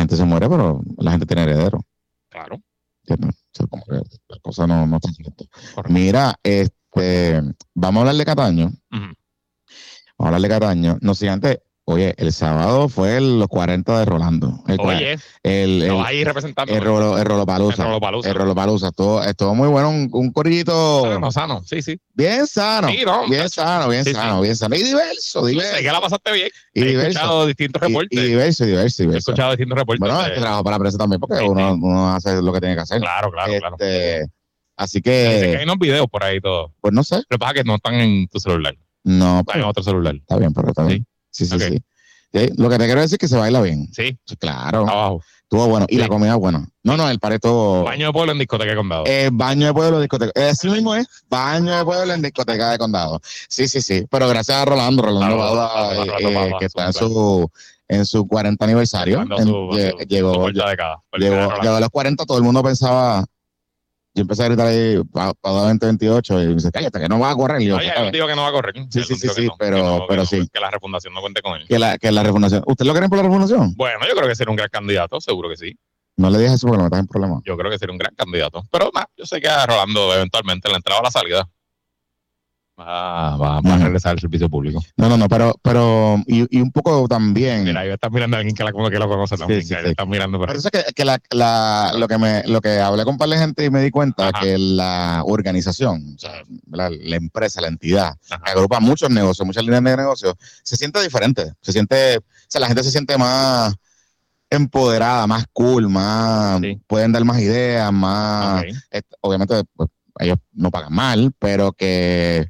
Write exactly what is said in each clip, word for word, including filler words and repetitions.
gente se muere, pero la gente tiene heredero. Claro. ¿Entiendes? O sea, como que la cosa no, no está cierto. Mira, este, vamos a hablar de Cataño. Uh-huh. Vamos a hablar de Cataño. No sé, antes, oye, el sábado fue el, los cuarenta de Rolando. El, Oye, el, el, ahí representando. El, Rolo, el Rolopalooza. El Rolopalooza. El Rolopalooza. Estuvo, estuvo muy bueno, un, un corillito. Sano, sano, sí, sí. Bien sano. Sí, no, bien sano, bien sí, sano, sí. bien sano. Y diverso, diverso. Sé que la pasaste bien. Y He diverso. escuchado distintos reportes. Y, y diverso, diverso, diverso. He escuchado distintos reportes. Bueno, de... es que trabajo para la prensa también, porque sí, uno, sí. uno hace lo que tiene que hacer. Claro, claro, este, claro. Así que... Dice que hay unos videos por ahí y todo. Pues no sé. Lo que pasa es que no están en tu celular. No. Están en otro celular. Está bien, pero está bien. Sí, sí, okay. sí. Sí, lo que te quiero decir es que se baila bien. Sí. Claro. Abajo. Estuvo bueno. Y sí. la comida buena. No, no, el pareto. Baño de pueblo en discoteca de condado. Eh, baño de pueblo en discoteca. Eh, así mismo es. Baño de pueblo en discoteca de condado. Sí, sí, sí. Pero gracias a Rolando, Rolando claro, Bauda, claro, eh, claro, claro, eh, que está en su, en su cuarenta aniversario. En, su, llegó, su, llegó, su década, llegó, llegó a los cuarenta, todo el mundo pensaba. Yo empecé a gritar ahí para pa veinte veintiocho y me dice, cállate, que no va a correr. Y yo, no, ya él dijo que no va a correr. Sí, sí, sí, sí, no, pero, que no, pero que sí. No, que la refundación no cuente con él. Que la, que la refundación. ¿Usted lo creen por la refundación? Bueno, yo creo que sería un gran candidato, seguro que sí. No le dije eso porque me estás en problema. Yo creo que sería un gran candidato. Pero nah, yo sé que a Rolando eventualmente en la entrada o la salida va, va, va a regresar al servicio público. No, no, no, pero, pero y, y un poco también. Mira, ahí estás mirando a alguien que, la, que lo conoce también. Sí, sí, sí. Estás mirando por ahí. Pero es que, que la, la, lo que me, lo que hablé con un par de gente y me di cuenta Ajá. que la organización, o sea, la, la empresa, la entidad, Ajá. que agrupa muchos negocios, muchas líneas de negocios, se siente diferente. Se siente, o sea, la gente se siente más empoderada, más cool, más sí. pueden dar más ideas, más okay. est- obviamente pues, ellos no pagan mal, pero que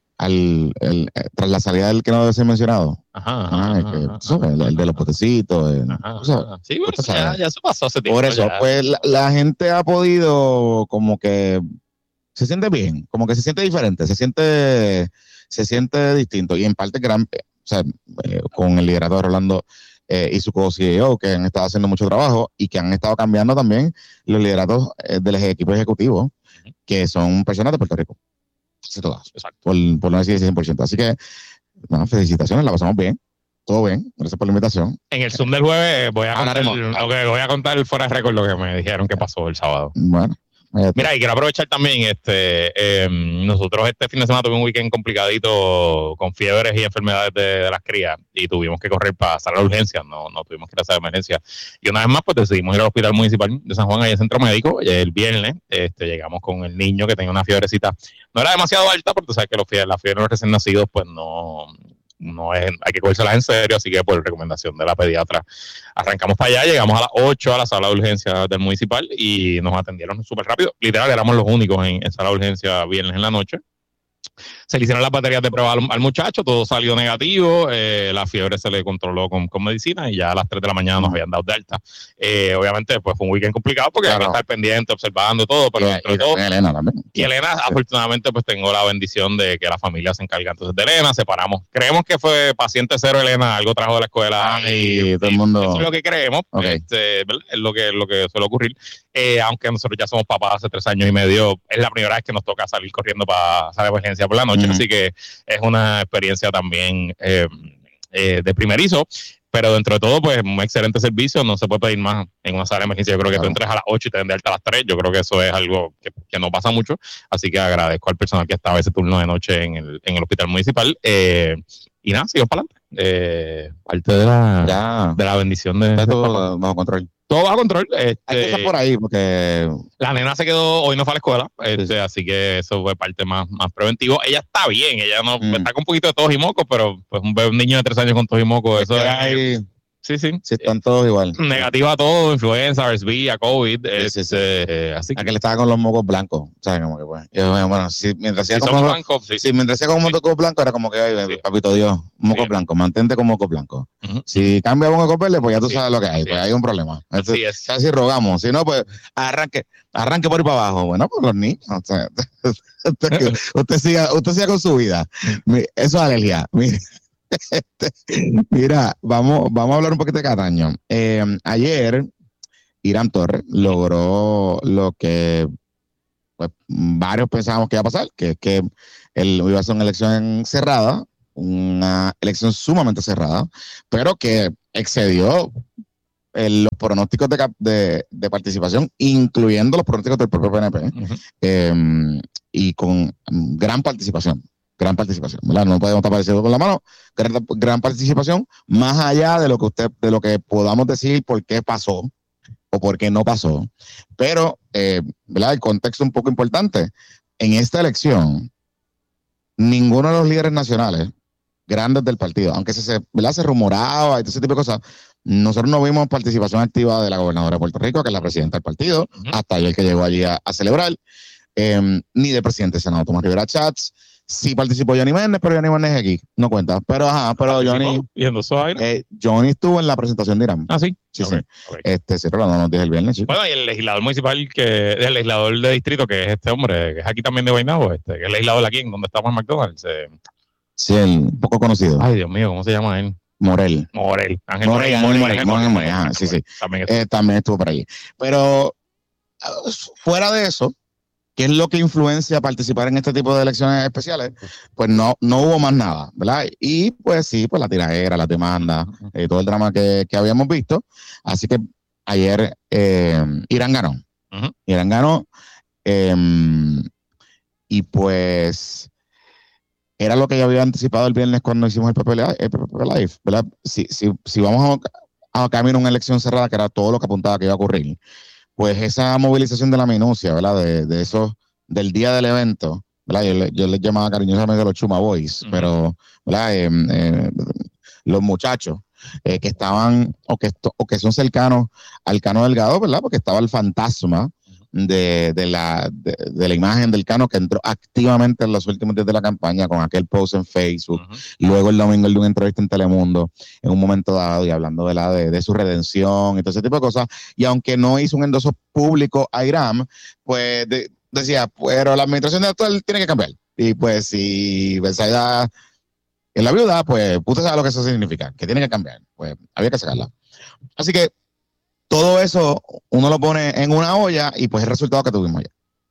al el, tras la salida del que no debe ser mencionado, ajá, ah, ajá, que, ajá, sabes, ajá, el, el de los potecitos, el, ajá, o sea, sí, bueno, eso ya, ya eso pasó hace tiempo. Por eso, ya. pues la, la gente ha podido como que se siente bien, como que se siente diferente, se siente se siente distinto y en parte gran, o sea, eh, con el liderazgo de Rolando eh, y su co-C E O que han estado haciendo mucho trabajo y que han estado cambiando también los lideratos eh, del equipo ejecutivo, uh-huh. que son personas de Puerto Rico. Todas, Exacto. Por, por no decir cien por ciento. Así que, bueno, felicitaciones, la pasamos bien. Todo bien, gracias por la invitación. En el Zoom del jueves voy a contar, lo que voy a contar fuera de récord lo que me dijeron que pasó el sábado. Bueno. Mira, y quiero aprovechar también, este, eh, nosotros este fin de semana tuvimos un weekend complicadito con fiebres y enfermedades de, de las crías y tuvimos que correr para salir a la urgencia, no, no tuvimos que ir a esa emergencia. Y una vez más, pues decidimos ir al Hospital Municipal de San Juan, ahí en el Centro Médico, y el viernes este, llegamos con el niño que tenía una fiebrecita. No era demasiado alta, porque tú sabes que los fiebres, las fiebres de los recién nacidos, pues no... no es, hay que cogérselas en serio, así que por recomendación de la pediatra arrancamos para allá, llegamos a las ocho a la sala de urgencia del municipal y nos atendieron súper rápido, literal éramos los únicos en, en sala de urgencia viernes en la noche. Se le hicieron las baterías de prueba al, al muchacho, todo salió negativo, eh, la fiebre se le controló con, con medicina y ya a las tres de la mañana nos habían dado de alta. Eh, obviamente pues fue un weekend complicado porque claro. hay que estar pendiente, observando todo, pero y, entre y todo, Elena también. Y Elena, sí. afortunadamente pues tengo la bendición de que la familia se encarga entonces de Elena, separamos. Creemos que fue paciente cero Elena, algo trajo de la escuela. Ay, y, todo el mundo. Eso es lo que creemos, okay. este, es lo que, lo que suele ocurrir. Eh, aunque nosotros ya somos papás hace tres años y medio, es la primera vez que nos toca salir corriendo para salir de emergencia por la noche, uh-huh. así que es una experiencia también eh, eh, de primerizo, pero dentro de todo, pues un excelente servicio, no se puede pedir más en una sala de emergencia. Yo creo que claro. tú entres a las ocho y te den de alta a las tres, yo creo que eso es algo que, que no pasa mucho, así que agradezco al personal que estaba ese turno de noche en el, en el hospital municipal, eh, y nada, sigamos para adelante. Eh, parte de la, ya. de la bendición de... Está todo bajo control. Todo bajo control. Este, Hay cosas por ahí porque... La nena se quedó, hoy no fue a la escuela, este, sí. así que eso fue parte más, más preventivo. Ella está bien, ella no mm. está con un poquito de tos y moco, pero pues un, un niño de tres años con tos y moco, eso es... Hay... Sí, sí. Sí, están todos igual. Negativa a todo, influenza, R S V, a COVID. Sí, sí, sí. Eh, así que... Aquel estaba con los mocos blancos, ¿sabes? Como que bueno. Yo, bueno, si, mientras hacía si como... blancos, sí. Si mientras hacía como sí. moco blanco, era como que, ay, sí. papito Dios, moco sí. blanco, mantente con moco blanco. Uh-huh. Si cambia a moco verde, pues ya tú sí. sabes lo que hay, sí. pues hay un problema. Entonces, así es. Casi rogamos. Si no, pues arranque, arranque por ahí para abajo. Bueno, pues los niños, o sea, usted, usted, siga, usted siga con su vida. Eso es alergia. Mire. Mira, vamos, vamos a hablar un poquito de Cataño. Eh, ayer, Irán Torres logró lo que pues, varios pensábamos que iba a pasar, que es que él iba a ser una elección cerrada, una elección sumamente cerrada, pero que excedió eh, los pronósticos de, de, de participación, incluyendo los pronósticos del propio P N P, uh-huh. eh, y con gran participación. Gran participación, ¿verdad? No podemos tapar el cielo con la mano. Gran, gran participación, más allá de lo que usted, de lo que podamos decir por qué pasó o por qué no pasó. Pero, eh, ¿verdad? El contexto un poco importante. En esta elección, ninguno de los líderes nacionales grandes del partido, aunque se, ¿verdad? se rumoraba y todo ese tipo de cosas, nosotros no vimos participación activa de la gobernadora de Puerto Rico, que es la presidenta del partido, uh-huh. hasta ayer que llegó allí a, a celebrar, eh, ni del presidente del Senado, Tomás Rivera Chats. Sí participó Johnny Méndez, pero Johnny Méndez es aquí, no cuenta. Pero ajá, pero Johnny, eh, Johnny estuvo en la presentación de Irán. Ah, sí. Sí, okay, sí. Okay. Este, sí, pero no nos dije el viernes, chicos. Bueno, y el legislador municipal, que el legislador de distrito, que es este hombre, que es aquí también de Guaynabo, este, que es legislador aquí, en donde estamos en McDonald's. Eh. Sí, el poco conocido. Ay, Dios mío, ¿cómo se llama él? Morel. Morel. Ángel Morel, Morel, Morel, Morel, Morel, ajá, sí, sí. También estuvo. Eh, también estuvo por allí. Pero, fuera de eso, ¿qué es lo que influencia a participar en este tipo de elecciones especiales? Pues no, no hubo más nada, ¿verdad? Y pues sí, pues la tiradera, la demanda, eh, todo el drama que, que habíamos visto. Así que ayer eh, Irán ganó. Uh-huh. Irán ganó. Eh, y pues era lo que ya había anticipado el viernes cuando hicimos el P P Live, ¿verdad? Si, si, si vamos a, a camino a una elección cerrada, que era todo lo que apuntaba que iba a ocurrir, pues esa movilización de la minucia, ¿verdad? De, de esos, del día del evento, ¿verdad? Yo, yo les llamaba cariñosamente los Chuma Boys, uh-huh. pero, ¿verdad? Eh, eh, los muchachos eh, que estaban, o que, o que son cercanos al Cano Delgado, ¿verdad? Porque estaba el fantasma de, de, la, de, de la imagen del Cano, que entró activamente en los últimos días de la campaña con aquel post en Facebook, uh-huh. luego el domingo el de una entrevista en Telemundo en un momento dado y hablando de, la, de, de su redención y todo ese tipo de cosas, y aunque no hizo un endoso público a Irán, pues de, decía, pero la administración actual tiene que cambiar, y pues si Betsaida es la viuda, pues usted sabe lo que eso significa, que tiene que cambiar, pues había que sacarla. Así que todo eso uno lo pone en una olla y pues el resultado que tuvimos ayer.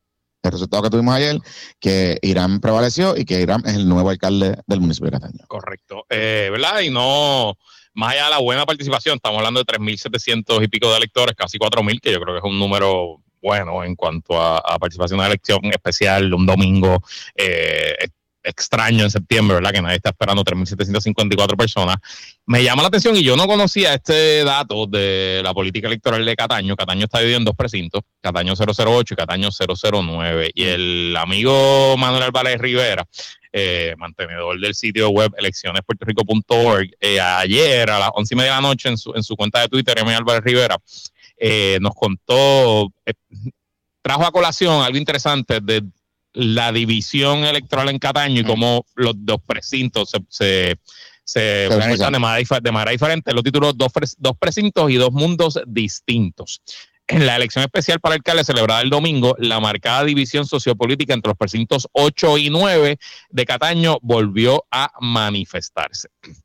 El resultado que tuvimos ayer, que Irán prevaleció y que Irán es el nuevo alcalde del municipio de Cataño. Correcto. Eh, ¿verdad? Y no, más allá de la buena participación, estamos hablando de tres mil setecientos y pico de electores, casi cuatro mil, que yo creo que es un número bueno en cuanto a, a participación en la elección especial, un domingo eh, extraño en septiembre, ¿verdad? Que nadie está esperando tres mil setecientas cincuenta y cuatro personas. Me llama la atención y yo no conocía este dato de la política electoral de Cataño. Cataño está dividido en dos precintos, Cataño cero cero ocho y Cataño cero cero nueve. Y el amigo Manuel Álvarez Rivera, eh, mantenedor del sitio web elecciones puerto rico punto org, eh, ayer a las once y media de la noche en su, en su cuenta de Twitter, M. Álvarez Rivera, eh, nos contó, eh, trajo a colación algo interesante de la división electoral en Cataño y cómo los dos precintos se, se, se, se organizan de manera, de manera diferente. Lo tituló dos, dos precintos y dos mundos distintos. En la elección especial para alcalde celebrada el domingo, la marcada división sociopolítica entre los precintos ocho y nueve de Cataño volvió a manifestarse.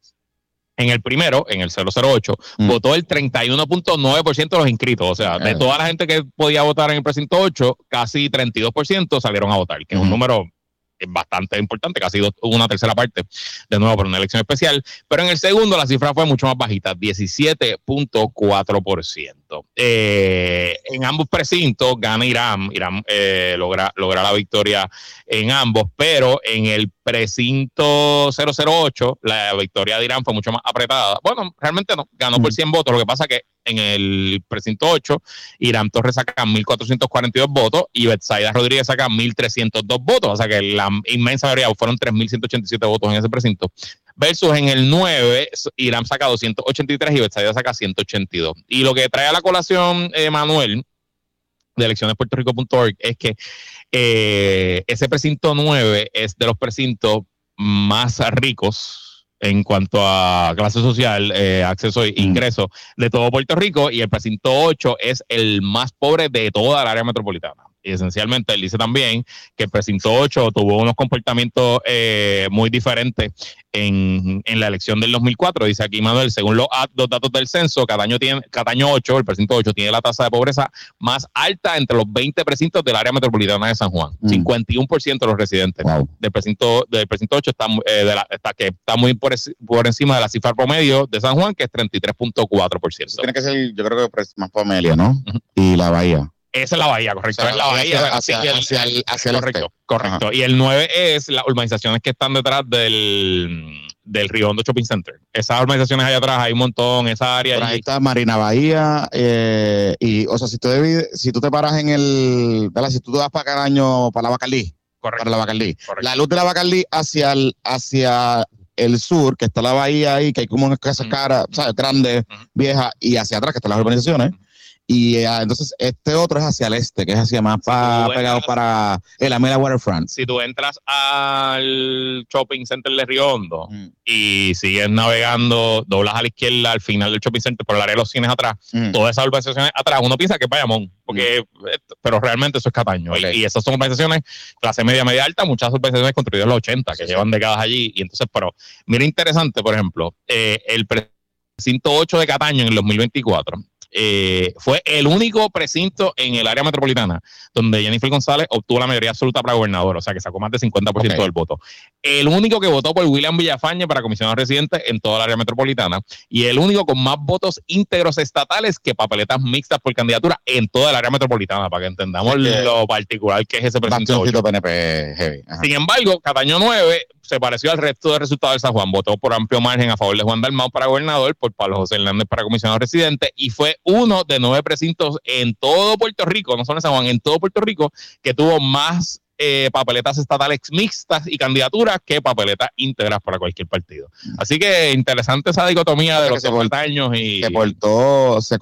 En el primero, en el cero cero ocho, mm. votó el treinta y uno punto nueve por ciento de los inscritos. O sea, de toda la gente que podía votar en el precinto ocho, casi treinta y dos por ciento salieron a votar, que mm. es un número bastante importante, casi dos, una tercera parte, de nuevo, por una elección especial. Pero en el segundo la cifra fue mucho más bajita, diecisiete punto cuatro por ciento. Eh, en ambos precintos gana Irán, Irán eh, logra, logra la victoria en ambos, pero en el precinto cero cero ocho la victoria de Irán fue mucho más apretada. Bueno, realmente no, ganó por cien votos, lo que pasa que en el precinto ocho, Irán Torres saca mil cuatrocientos cuarenta y dos votos y Betsaida Rodríguez saca mil trescientos dos votos, o sea que la inmensa mayoría fueron tres mil ciento ochenta y siete votos en ese precinto. Versus en el nueve, Irán saca doscientos ochenta y tres y Betsaida saca ciento ochenta y dos. Y lo que trae a la colación, eh, Manuel, de elecciones puerto rico punto org, es que eh, ese precinto nueve es de los precintos más ricos en cuanto a clase social, eh, acceso e ingreso de todo Puerto Rico, y el precinto ocho es el más pobre de toda el área metropolitana. Y esencialmente él dice también que el precinto ocho tuvo unos comportamientos eh, muy diferentes en, en la elección del dos mil cuatro. Dice aquí Manuel, según los, los datos del censo, Cataño, tiene, Cataño ocho, el precinto ocho, tiene la tasa de pobreza más alta entre los veinte precintos del área metropolitana de San Juan. Mm. cincuenta y uno por ciento de los residentes wow. del, precinto, del precinto ocho está, eh, de la, está, que está muy por, por encima de la cifra promedio de San Juan, que es treinta y tres punto cuatro por ciento. Eso tiene que ser, yo creo que más familia, ¿no? Uh-huh. Y la Bahía. Esa es la Bahía, correcto. O sea, es la Bahía. Hacia, hacia, hacia el, hacia el correcto, este. correcto. Ajá. Y el nueve es las urbanizaciones que están detrás del, del Río Hondo Shopping Center. Esas urbanizaciones allá atrás hay un montón, esa área. Por ahí está Marina Bahía. Eh, y, o sea, si tú, debes, si tú te paras en el. ¿verdad? Si tú te vas para Caraño, para la Bacardí. Correcto. Para la Bacardí. Correcto. La luz de la Bacardí hacia el, hacia el sur, que está la bahía ahí, que hay como unas casas uh-huh. caras, ¿sabes? Grandes, uh-huh. viejas, y hacia atrás, que están las urbanizaciones. Uh-huh. Y uh, entonces este otro es hacia el este, que es hacia más si pa, pegado entras, para el Amelia Waterfront. Si tú entras al shopping center de Río Hondo mm. y sigues navegando, doblas a la izquierda al final del shopping center por el área de los cines atrás, mm. todas esas urbanizaciones atrás, uno piensa que es Bayamón, porque, mm. pero realmente eso es Cataño. Okay. Y, y esas son urbanizaciones clase media, media alta, muchas urbanizaciones construidas en los ochenta, que sí, llevan sí. décadas allí. Y entonces, pero mira, interesante, por ejemplo, eh, el precinto ocho de Cataño en el dos mil veinticuatro. Eh, fue el único precinto en el área metropolitana donde Jennifer González obtuvo la mayoría absoluta para gobernador, o sea que sacó más del cincuenta por ciento okay. del voto. El único que votó por William Villafañe para comisionado residente en toda el área metropolitana y el único con más votos íntegros estatales que papeletas mixtas por candidatura en toda el área metropolitana, para que entendamos es que lo particular que es ese precinto. P N P heavy. Sin embargo, Cataño nueve se pareció al resto de resultados de San Juan. Votó por amplio margen a favor de Juan Dalmau para gobernador, por Pablo José Hernández para comisionado residente, y fue uno de nueve precintos en todo Puerto Rico, no solo en San Juan, en todo Puerto Rico, que tuvo más eh, papeletas estatales mixtas y candidaturas que papeletas íntegras para cualquier partido. Así que interesante esa dicotomía de los cincuenta años y... Se portó, se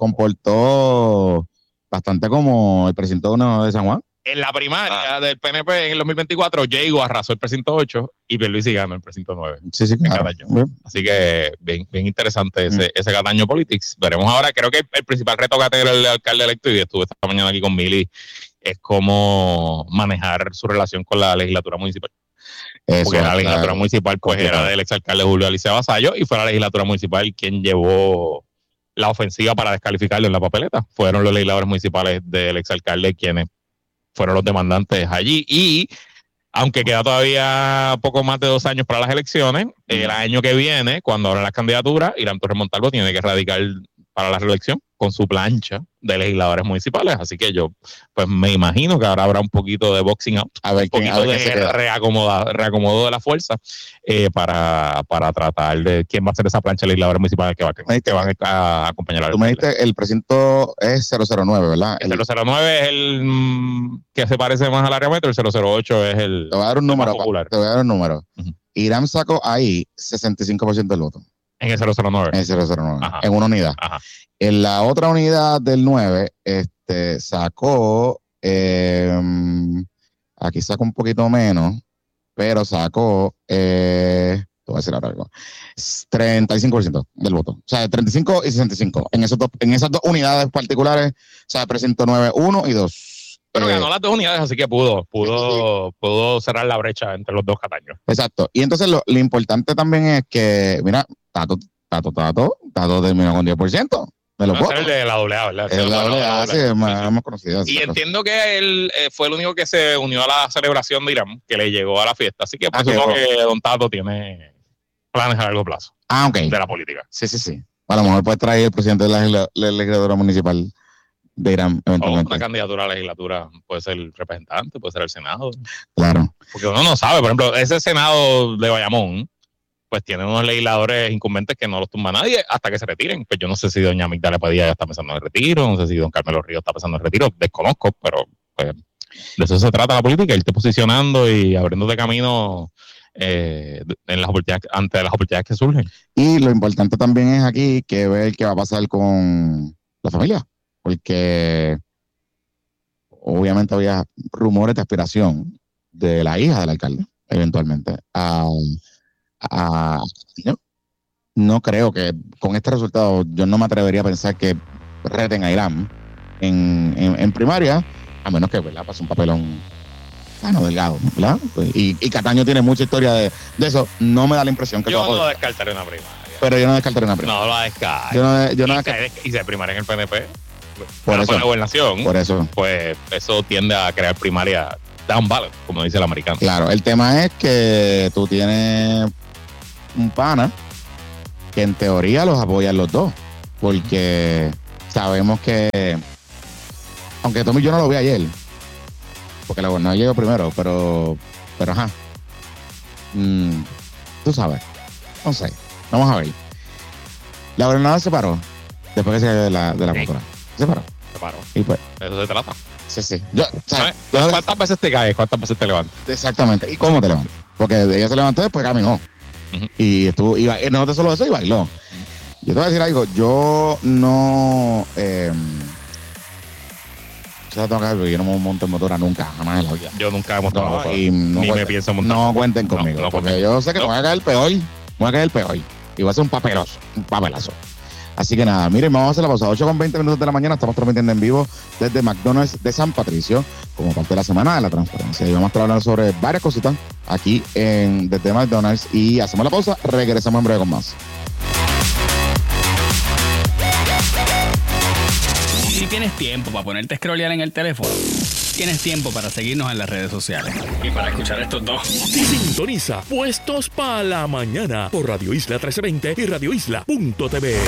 comportó bastante como el precinto uno de San Juan. En la primaria ah. del P N P en el dos mil veinticuatro, Diego arrasó el precinto ocho y Pierluisi ganó el precinto nueve. Sí, sí, claro. Así que bien, bien interesante ese, mm. ese Cataño Politics. Veremos ahora, creo que el, el principal reto que va a tener el alcalde electo, y estuve esta mañana aquí con Mili, es cómo manejar su relación con la legislatura municipal. Eso, porque la legislatura claro. municipal pues, era del exalcalde Julio Alicia Vasallo y fue la legislatura municipal quien llevó la ofensiva para descalificarlo en la papeleta. Fueron los legisladores municipales del exalcalde quienes fueron los demandantes allí. Y aunque queda todavía poco más de dos años para las elecciones, mm. el año que viene, cuando abran las candidaturas, Irán Torres Montalvo tiene que radicar para la reelección con su plancha de legisladores municipales. Así que yo pues me imagino que ahora habrá un poquito de boxing out, a ver, un poquito quién, a ver de reacomoda, reacomodo de la fuerza eh, para, para tratar de quién va a ser esa plancha de legisladores municipales que, va, que, que van a acompañar a la Tú me dijiste el precinto es cero cero nueve, ¿verdad? El, el cero cero nueve es el mm, que se parece más al área metro, el cero cero ocho es el Te voy a dar un número, popular. Te voy a dar un número. Uh-huh. Irán sacó ahí sesenta y cinco por ciento del voto. En el cero cero nueve. En el cero cero nueve. Ajá. En una unidad. Ajá. En la otra unidad del nueve, este, sacó, eh, aquí sacó un poquito menos, pero sacó, eh, te voy a decir ahora algo, treinta y cinco por ciento del voto. O sea, treinta y cinco y sesenta y cinco. En, esos dos, en esas dos unidades particulares, o sea, precinto nueve, uno y dos. Pero ganó eh, las dos unidades, así que pudo, pudo, sí. pudo cerrar la brecha entre los dos Cataños. Exacto. Y entonces lo, lo importante también es que, mira, Tato, Tato, Tato, Tato terminó con diez por ciento. Me lo no, es el de la doble A, ¿verdad? El de la doble A, sí, es más, más conocido. Y entiendo cosa. que él eh, fue el único que se unió a la celebración de Irán, que le llegó a la fiesta. Así que por ah, supuesto que Don Tato tiene planes a largo plazo. Ah, ok. De la política. Sí, sí, sí. A lo mejor puede traer el presidente de la, la legislatura municipal de Irán eventualmente. O una candidatura a la legislatura, puede ser el representante, puede ser el Senado. Claro. Porque uno no sabe, por ejemplo, ese Senado de Bayamón, pues tienen unos legisladores incumbentes que no los tumba nadie hasta que se retiren. Pues yo no sé si doña Migdalia Padilla ya está pensando en el retiro, no sé si don Carmelo Ríos está pensando en el retiro, desconozco, pero pues, de eso se trata la política, irte posicionando y abriéndote camino eh, en las oportunidades, ante las oportunidades que surgen. Y lo importante también es aquí que ver qué va a pasar con la familia, porque obviamente había rumores de aspiración de la hija del alcalde, eventualmente, a... Uh, no, no creo que con este resultado yo no me atrevería a pensar que reten a Irán en, en, en primaria, A menos que, ¿verdad? Pase un papelón sano, delgado, ¿verdad? Y, y Cataño tiene mucha historia de, de eso. No me da la impresión que... Yo no descartaré una primaria. Pero yo no descartaré una primaria. No la descarto. Yo no, yo no y, descarto. se, y se primaria en el P N P. Por eso. Para la gobernación. Por eso. Pues eso tiende a crear primaria down ballot, como dice el americano. Claro, el tema es que tú tienes un pana que en teoría los apoyan los dos. Porque sabemos que, aunque Tommy yo no lo vi ayer, porque la gobernadora llegó primero, pero, pero ajá. Mm, tú sabes. No sé. Vamos a ver. La gobernadora se paró después que se cayó de la, de la sí. motora. Se paró. Se paró. Y pues. Eso se trata. Sí, sí. Yo, ¿sabes? Yo, ¿cuántas veces te caes? ¿Cuántas veces te levantas? Exactamente. ¿Y cómo te levantas? Porque ella se levantó después caminó. Uh-huh. Y estuvo, y, y no solo eso, y bailó. Uh-huh. Yo te voy a decir algo. Yo no. Eh, yo tengo que ver, yo no me monto en motora nunca, jamás en la vida. Yo nunca he montado no, motora. Y no Ni cuenten, me pienso montar. No cuenten conmigo. No, no porque yo sé que no. me voy a caer peor. Me voy a caer peor. Y va a ser un papeloso. Un papelazo. Así que nada, miren, vamos a hacer la pausa. ocho con veinte minutos de la mañana. Estamos transmitiendo en vivo desde McDonald's de San Patricio como parte de la Semana de la Transparencia. Y vamos a estar hablando sobre varias cositas aquí en desde McDonald's. Y hacemos la pausa. Regresamos en breve con más. Si tienes tiempo para ponerte a scrollear en el teléfono, tienes tiempo para seguirnos en las redes sociales y para escuchar estos dos. Sintoniza Puestos para la Mañana por Radio Isla trece veinte y radio isla punto t v.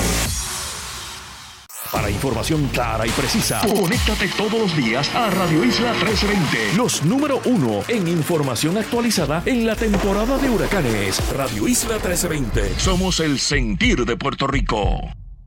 Para información clara y precisa, conéctate todos los días a Radio Isla trece veinte. Los número uno en información actualizada en la temporada de huracanes. Radio Isla trece veinte. Somos el sentir de Puerto Rico.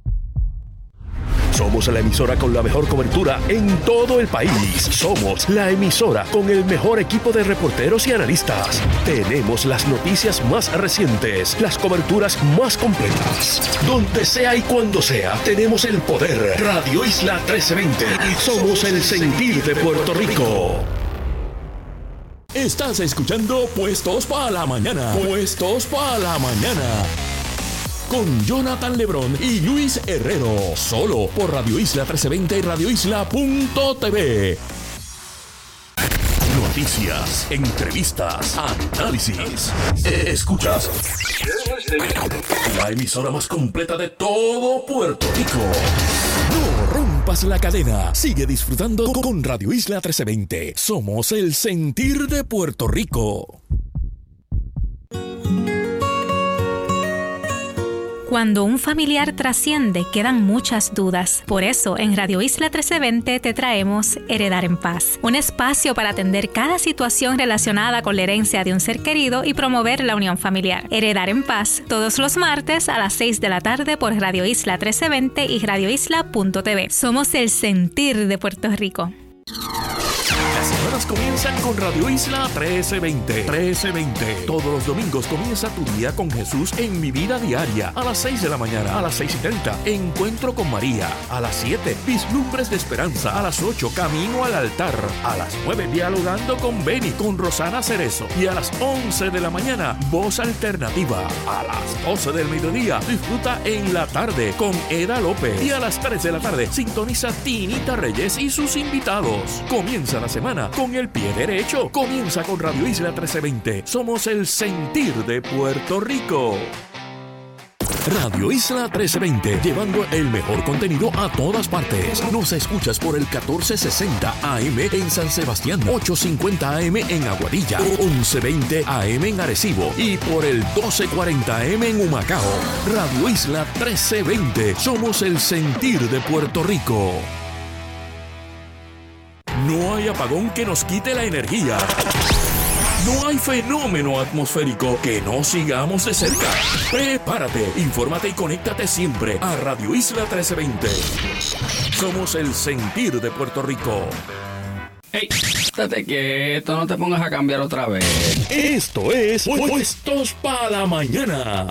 Somos la emisora con la mejor cobertura en todo el país. Somos la emisora con el mejor equipo de reporteros y analistas. Tenemos las noticias más recientes, las coberturas más completas. Donde sea y cuando sea, tenemos el poder. Radio Isla trece veinte. Somos el sentir de Puerto Rico. Estás escuchando Puestos para la Mañana. Puestos para la Mañana. Con Jonathan Lebrón y Luis Herrero. Solo por Radio Isla trece veinte y radio isla punto t v. Noticias, entrevistas, análisis. Escuchas la emisora más completa de todo Puerto Rico. No rompas la cadena. Sigue disfrutando con Radio Isla trece veinte. Somos el sentir de Puerto Rico. Cuando un familiar trasciende, quedan muchas dudas. Por eso, en Radio Isla trece veinte te traemos Heredar en Paz, un espacio para atender cada situación relacionada con la herencia de un ser querido y promover la unión familiar. Heredar en Paz, todos los martes a las seis de la tarde por Radio Isla trece veinte y radio isla punto t v. Somos el sentir de Puerto Rico. Las semanas comienzan con Radio Isla trece veinte. trece veinte. Todos los domingos comienza tu día con Jesús en Mi Vida Diaria. A las seis de la mañana, a las seis y treinta, Encuentro con María. A las siete, Vislumbres de Esperanza. A las ocho, Camino al Altar. A las nueve, Dialogando con Beni, con Rosana Cerezo. Y a las once de la mañana, Voz Alternativa. A las doce del mediodía, disfruta En la Tarde con Eda López. Y a las tres de la tarde, sintoniza Tinita Reyes y sus invitados. Comienza la semana con el pie derecho. Comienza con Radio Isla trece veinte. Somos el sentir de Puerto Rico. Radio Isla trece veinte, llevando el mejor contenido a todas partes. Nos escuchas por el catorce sesenta A M en San Sebastián, ochocientos cincuenta A M en Aguadilla, once veinte A M en Arecibo y por el doce cuarenta A M en Humacao. Radio Isla trece veinte, somos el sentir de Puerto Rico. No hay apagón que nos quite la energía. No hay fenómeno atmosférico que no sigamos de cerca. Prepárate, infórmate y conéctate siempre a Radio Isla trece veinte. Somos el sentir de Puerto Rico. ¡Ey! Estate quieto, no te pongas a cambiar otra vez. Esto es Puestos para la Mañana.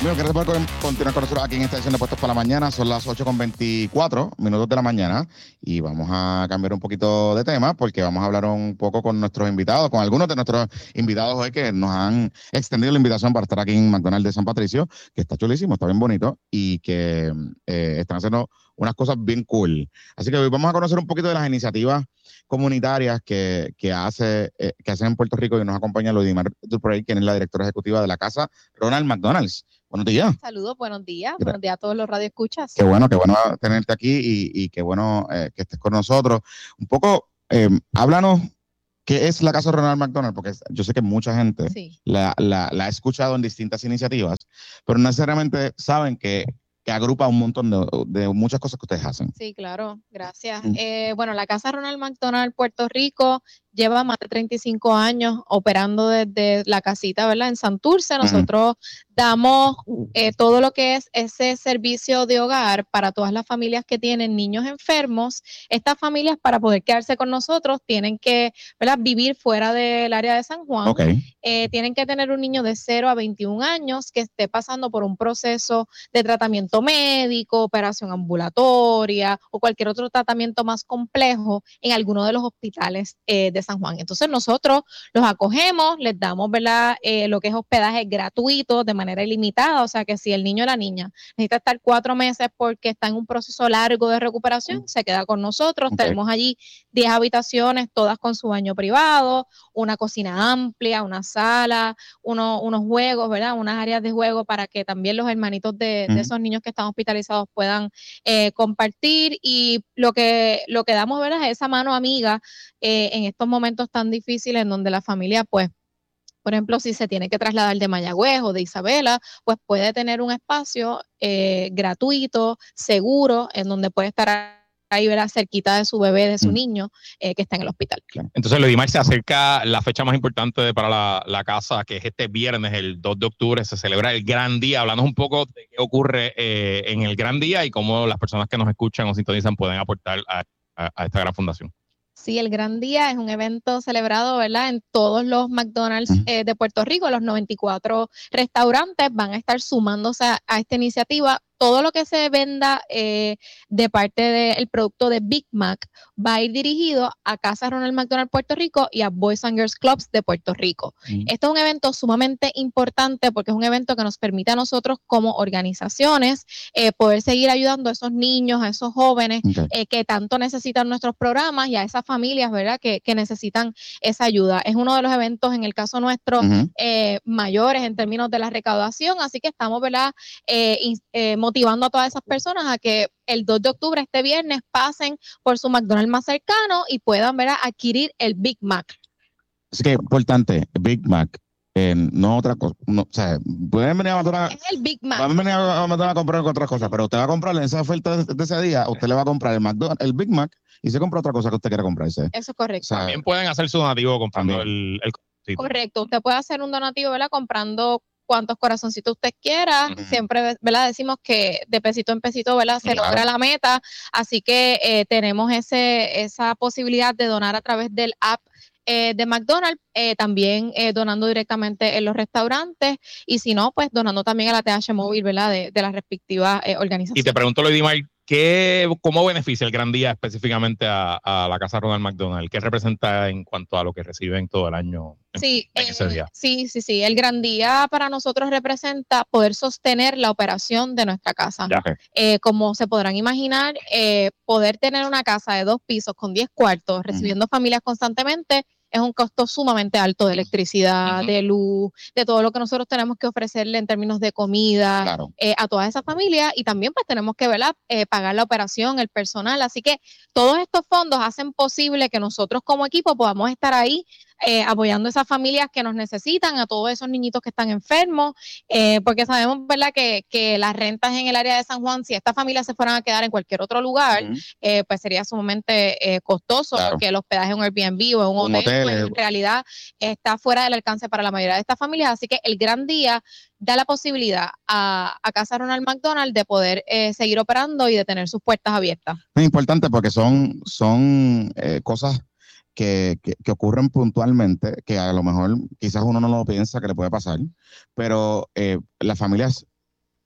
Amigos, gracias por con- continuar con nosotros aquí en esta edición de Puestos para la Mañana. Son las ocho con veinticuatro minutos de la mañana y vamos a cambiar un poquito de tema porque vamos a hablar un poco con nuestros invitados, con algunos de nuestros invitados hoy que nos han extendido la invitación para estar aquí en McDonald's de San Patricio, que está chulísimo, está bien bonito y que eh, están haciendo unas cosas bien cool. Así que hoy vamos a conocer un poquito de las iniciativas comunitarias que, que, hace, eh, que hacen en Puerto Rico y nos acompaña Lodimar Duprey, quien es la directora ejecutiva de la Casa Ronald McDonald's. Buenos días. Saludos, buenos días. Buenos días a todos los radioescuchas. Qué bueno, qué bueno tenerte aquí y, y qué bueno eh, que estés con nosotros. Un poco, eh, háblanos, ¿qué es la Casa Ronald McDonald? Porque yo sé que mucha gente Sí. la, la, la ha escuchado en distintas iniciativas, pero no necesariamente saben que, que agrupa un montón de, de muchas cosas que ustedes hacen. Sí, claro, gracias. Mm. Eh, bueno, la Casa Ronald McDonald Puerto Rico lleva más de treinta y cinco años operando desde la casita, ¿verdad? En Santurce. Nosotros damos eh, todo lo que es ese servicio de hogar para todas las familias que tienen niños enfermos. Estas familias, para poder quedarse con nosotros, tienen que, ¿verdad?, vivir fuera del área de San Juan. Okay. Eh, tienen que tener un niño de cero a veintiún años que esté pasando por un proceso de tratamiento médico, operación ambulatoria o cualquier otro tratamiento más complejo en alguno de los hospitales eh, de San Juan. Entonces nosotros los acogemos, les damos, ¿verdad?, eh, lo que es hospedaje gratuito de manera ilimitada, o sea que si el niño o la niña necesita estar cuatro meses porque está en un proceso largo de recuperación, mm. se queda con nosotros. Okay. Tenemos allí diez habitaciones, todas con su baño privado, una cocina amplia, una sala, uno, unos juegos, ¿verdad?, unas áreas de juego para que también los hermanitos de, mm. de esos niños que están hospitalizados puedan eh, compartir, y lo que, lo que damos, ¿verdad?, es esa mano amiga eh, en estos momentos tan difíciles en donde la familia, pues, por ejemplo, si se tiene que trasladar de Mayagüez o de Isabela, pues puede tener un espacio eh, gratuito, seguro, en donde puede estar ahí, ¿verdad?, cerquita de su bebé, de su mm. niño eh, que está en el hospital. Entonces, Lodimar, se acerca la fecha más importante para la, la casa, que es este viernes, el dos de octubre, se celebra el Gran Día. Hablando un poco de qué ocurre eh, en el Gran Día y cómo las personas que nos escuchan o sintonizan pueden aportar a, a, a esta gran fundación. Sí, el Gran Día es un evento celebrado, ¿verdad?, en todos los McDonald's eh, de Puerto Rico. Los noventa y cuatro restaurantes van a estar sumándose a, a esta iniciativa. Todo lo que se venda eh, de parte del producto de Big Mac va a ir dirigido a Casa Ronald McDonald Puerto Rico y a Boys and Girls Clubs de Puerto Rico. Mm. Esto es un evento sumamente importante porque es un evento que nos permite a nosotros como organizaciones eh, poder seguir ayudando a esos niños, a esos jóvenes okay. eh, que tanto necesitan nuestros programas, y a esas familias, ¿verdad?, que, que necesitan esa ayuda. Es uno de los eventos, en el caso nuestro, uh-huh. eh, mayores en términos de la recaudación, así que estamos, ¿verdad?, eh, eh, motivando a todas esas personas a que el dos de octubre, este viernes, pasen por su McDonald's más cercano y puedan, ¿verdad?, adquirir el Big Mac. Así que importante, Big Mac, eh, no otra cosa. No, o sea, pueden venir a McDonald's. Es el Big Mac. Pueden venir a McDonald's a comprar otras cosas, pero usted va a comprar en esa oferta de, de ese día, usted le va a comprar el McDonald's, el Big Mac, y se compra otra cosa que usted quiera comprarse. Eso es correcto. O sea, también pueden hacer su donativo comprando el, el, el... Correcto, usted puede hacer un donativo, ¿verdad?, comprando cuantos corazoncitos usted quiera. Uh-huh. Siempre, ¿verdad?, decimos que de pesito en pesito, ¿verdad?, se claro. logra la meta, así que eh, tenemos ese, esa posibilidad de donar a través del app eh, de McDonald's, eh, también eh, donando directamente en los restaurantes, y si no, pues donando también a la T H móvil, ¿verdad?, de, de las respectivas eh, organizaciones. Y te pregunto, Lodimar, ¿qué, ¿cómo beneficia el Gran Día específicamente a, a la Casa Ronald McDonald? ¿Qué representa en cuanto a lo que reciben todo el año en, sí, en ese día? Eh, sí, sí, sí. El Gran Día para nosotros representa poder sostener la operación de nuestra casa. Okay. Eh, como se podrán imaginar, eh, poder tener una casa de dos pisos con diez cuartos, recibiendo uh-huh. familias constantemente, es un costo sumamente alto de electricidad, uh-huh. de luz, de todo lo que nosotros tenemos que ofrecerle en términos de comida claro. eh, a todas esas familias, y también pues tenemos que, ¿verdad?, eh, pagar la operación, el personal, así que todos estos fondos hacen posible que nosotros como equipo podamos estar ahí eh, apoyando a esas familias que nos necesitan, a todos esos niñitos que están enfermos, eh, porque sabemos, ¿verdad?, que, que las rentas en el área de San Juan, si estas familias se fueran a quedar en cualquier otro lugar, uh-huh. eh, pues sería sumamente eh, costoso, claro. porque el hospedaje en un Airbnb o en un, un hotel, hotel pues, en realidad está fuera del alcance para la mayoría de estas familias, así que el Gran Día da la posibilidad a, a Casa Ronald McDonald de poder eh, seguir operando y de tener sus puertas abiertas. Es importante porque son, son eh, cosas Que, que, que ocurren puntualmente, que a lo mejor quizás uno no lo piensa que le puede pasar, pero eh, las familias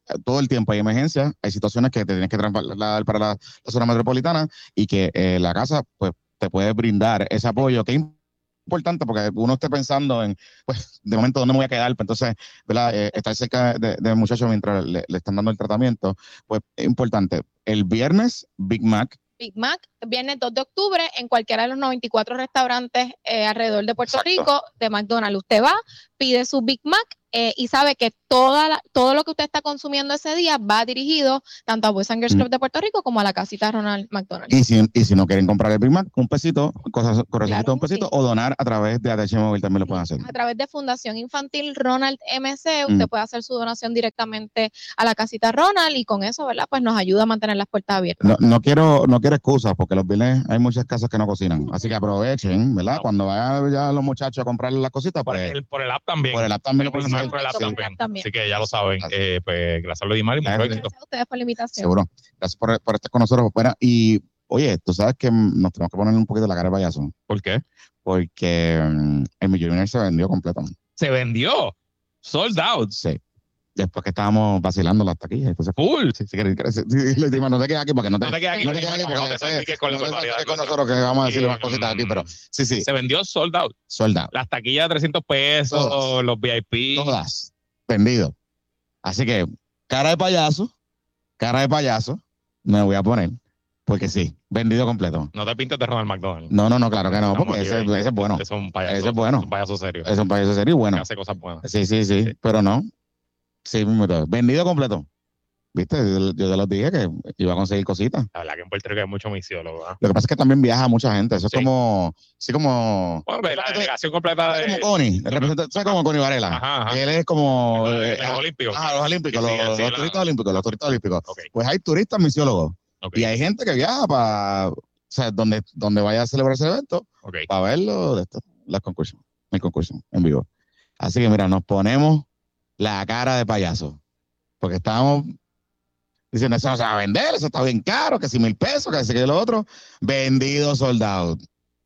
todo el tiempo hay emergencias, hay situaciones que te tienes que trasladar para la, la zona metropolitana y que eh, la casa pues te puede brindar ese apoyo que es importante porque uno esté pensando en, pues, de momento, ¿dónde me voy a quedar? Pues, entonces, ¿verdad? Eh, estar cerca del de, de muchacho mientras le, le están dando el tratamiento, pues es importante. El viernes, Big Mac. Big Mac, viernes dos de octubre, en cualquiera de los noventa y cuatro restaurantes eh, alrededor de Puerto Exacto. Rico, de McDonald's. Usted va, pide su Big Mac eh, y sabe que toda la, todo lo que usted está consumiendo ese día va dirigido tanto a Boys and Girls Mm. Club de Puerto Rico como a la casita Ronald McDonald. Y si, y si no quieren comprar el Big Mac, un pesito, cosas correspondientes Claro a un pesito, que o donar a través de A T H Móvil también lo pueden hacer. A través de Fundación Infantil Ronald M C, usted Mm. puede hacer su donación directamente a la casita Ronald y con eso, ¿verdad? Pues nos ayuda a mantener las puertas abiertas. No, no quiero no quiero excusas porque los viernes hay muchas casas que no cocinan. Así que aprovechen, ¿verdad? No. Cuando vayan ya los muchachos a comprar las cositas, Por pues el, por el app también. por el app también lo pueden Por hacer. el app Sí, también. también. Así que ya lo saben. Eh, pues gracias, Luis Mari. Mucho Gracias. éxito. Gracias a ustedes por la invitación. seguro. Gracias por, por estar con nosotros. Bueno, y oye, tú sabes que nos tenemos que poner un poquito la cara de payaso ¿Por qué? porque um, el Millionaire se vendió completo. Se vendió. Sold out. Sí. Después que estábamos vacilando las taquillas. Entonces, Full. sí, sí, sí, sí, sí, le dimos, no te quedes aquí porque no te, No te quedes aquí, no te quedes aquí no porque te salpiques con la no te totalidad de salpiques con cosas. nosotros que vamos a decir Y, más cositas aquí, pero sí, sí, Se vendió sold out. soldado. Las taquillas de trescientos pesos, Todas. los V I P. Todas vendido. Así que, cara de payaso, cara de payaso, me voy a poner, porque sí, vendido completo. No te pintes de Ronald McDonald. No, no, no, claro que no, Estamos porque aquí, ese, ¿eh? ese es bueno. Ese es un payaso. Ese es bueno. Un payaso serio. Es un payaso serio y bueno. Que hace cosas buenas. Sí, sí, sí, Sí. pero no. Sí, mira, vendido completo. ¿Viste? Yo, yo te los dije que iba a conseguir cositas. La verdad que en Puerto Rico hay mucho misiólogo. ¿eh? Lo que pasa es que también viaja mucha gente. Eso es Sí. como, sí, como, Bueno, pues, la delegación completa de. como Connie, el representante, ¿sabes? Como Connie Varela. Ajá, ajá. Él es como, Los eh, olímpicos. ah, los olímpicos, Sí, sí, los, sí, los la- turistas olímpicos, los turistas olímpicos. Ok, Pues hay turistas misiólogos ok, y hay gente que viaja para, o sea, donde, donde vaya a celebrar ese evento, ok. para verlo, de esto, las concursos, el concurso en vivo. Así que mira, nos ponemos la cara de payaso, porque estábamos diciendo, eso no se va a vender, eso está bien caro, que si mil pesos, que si que lo otro, vendido, soldado.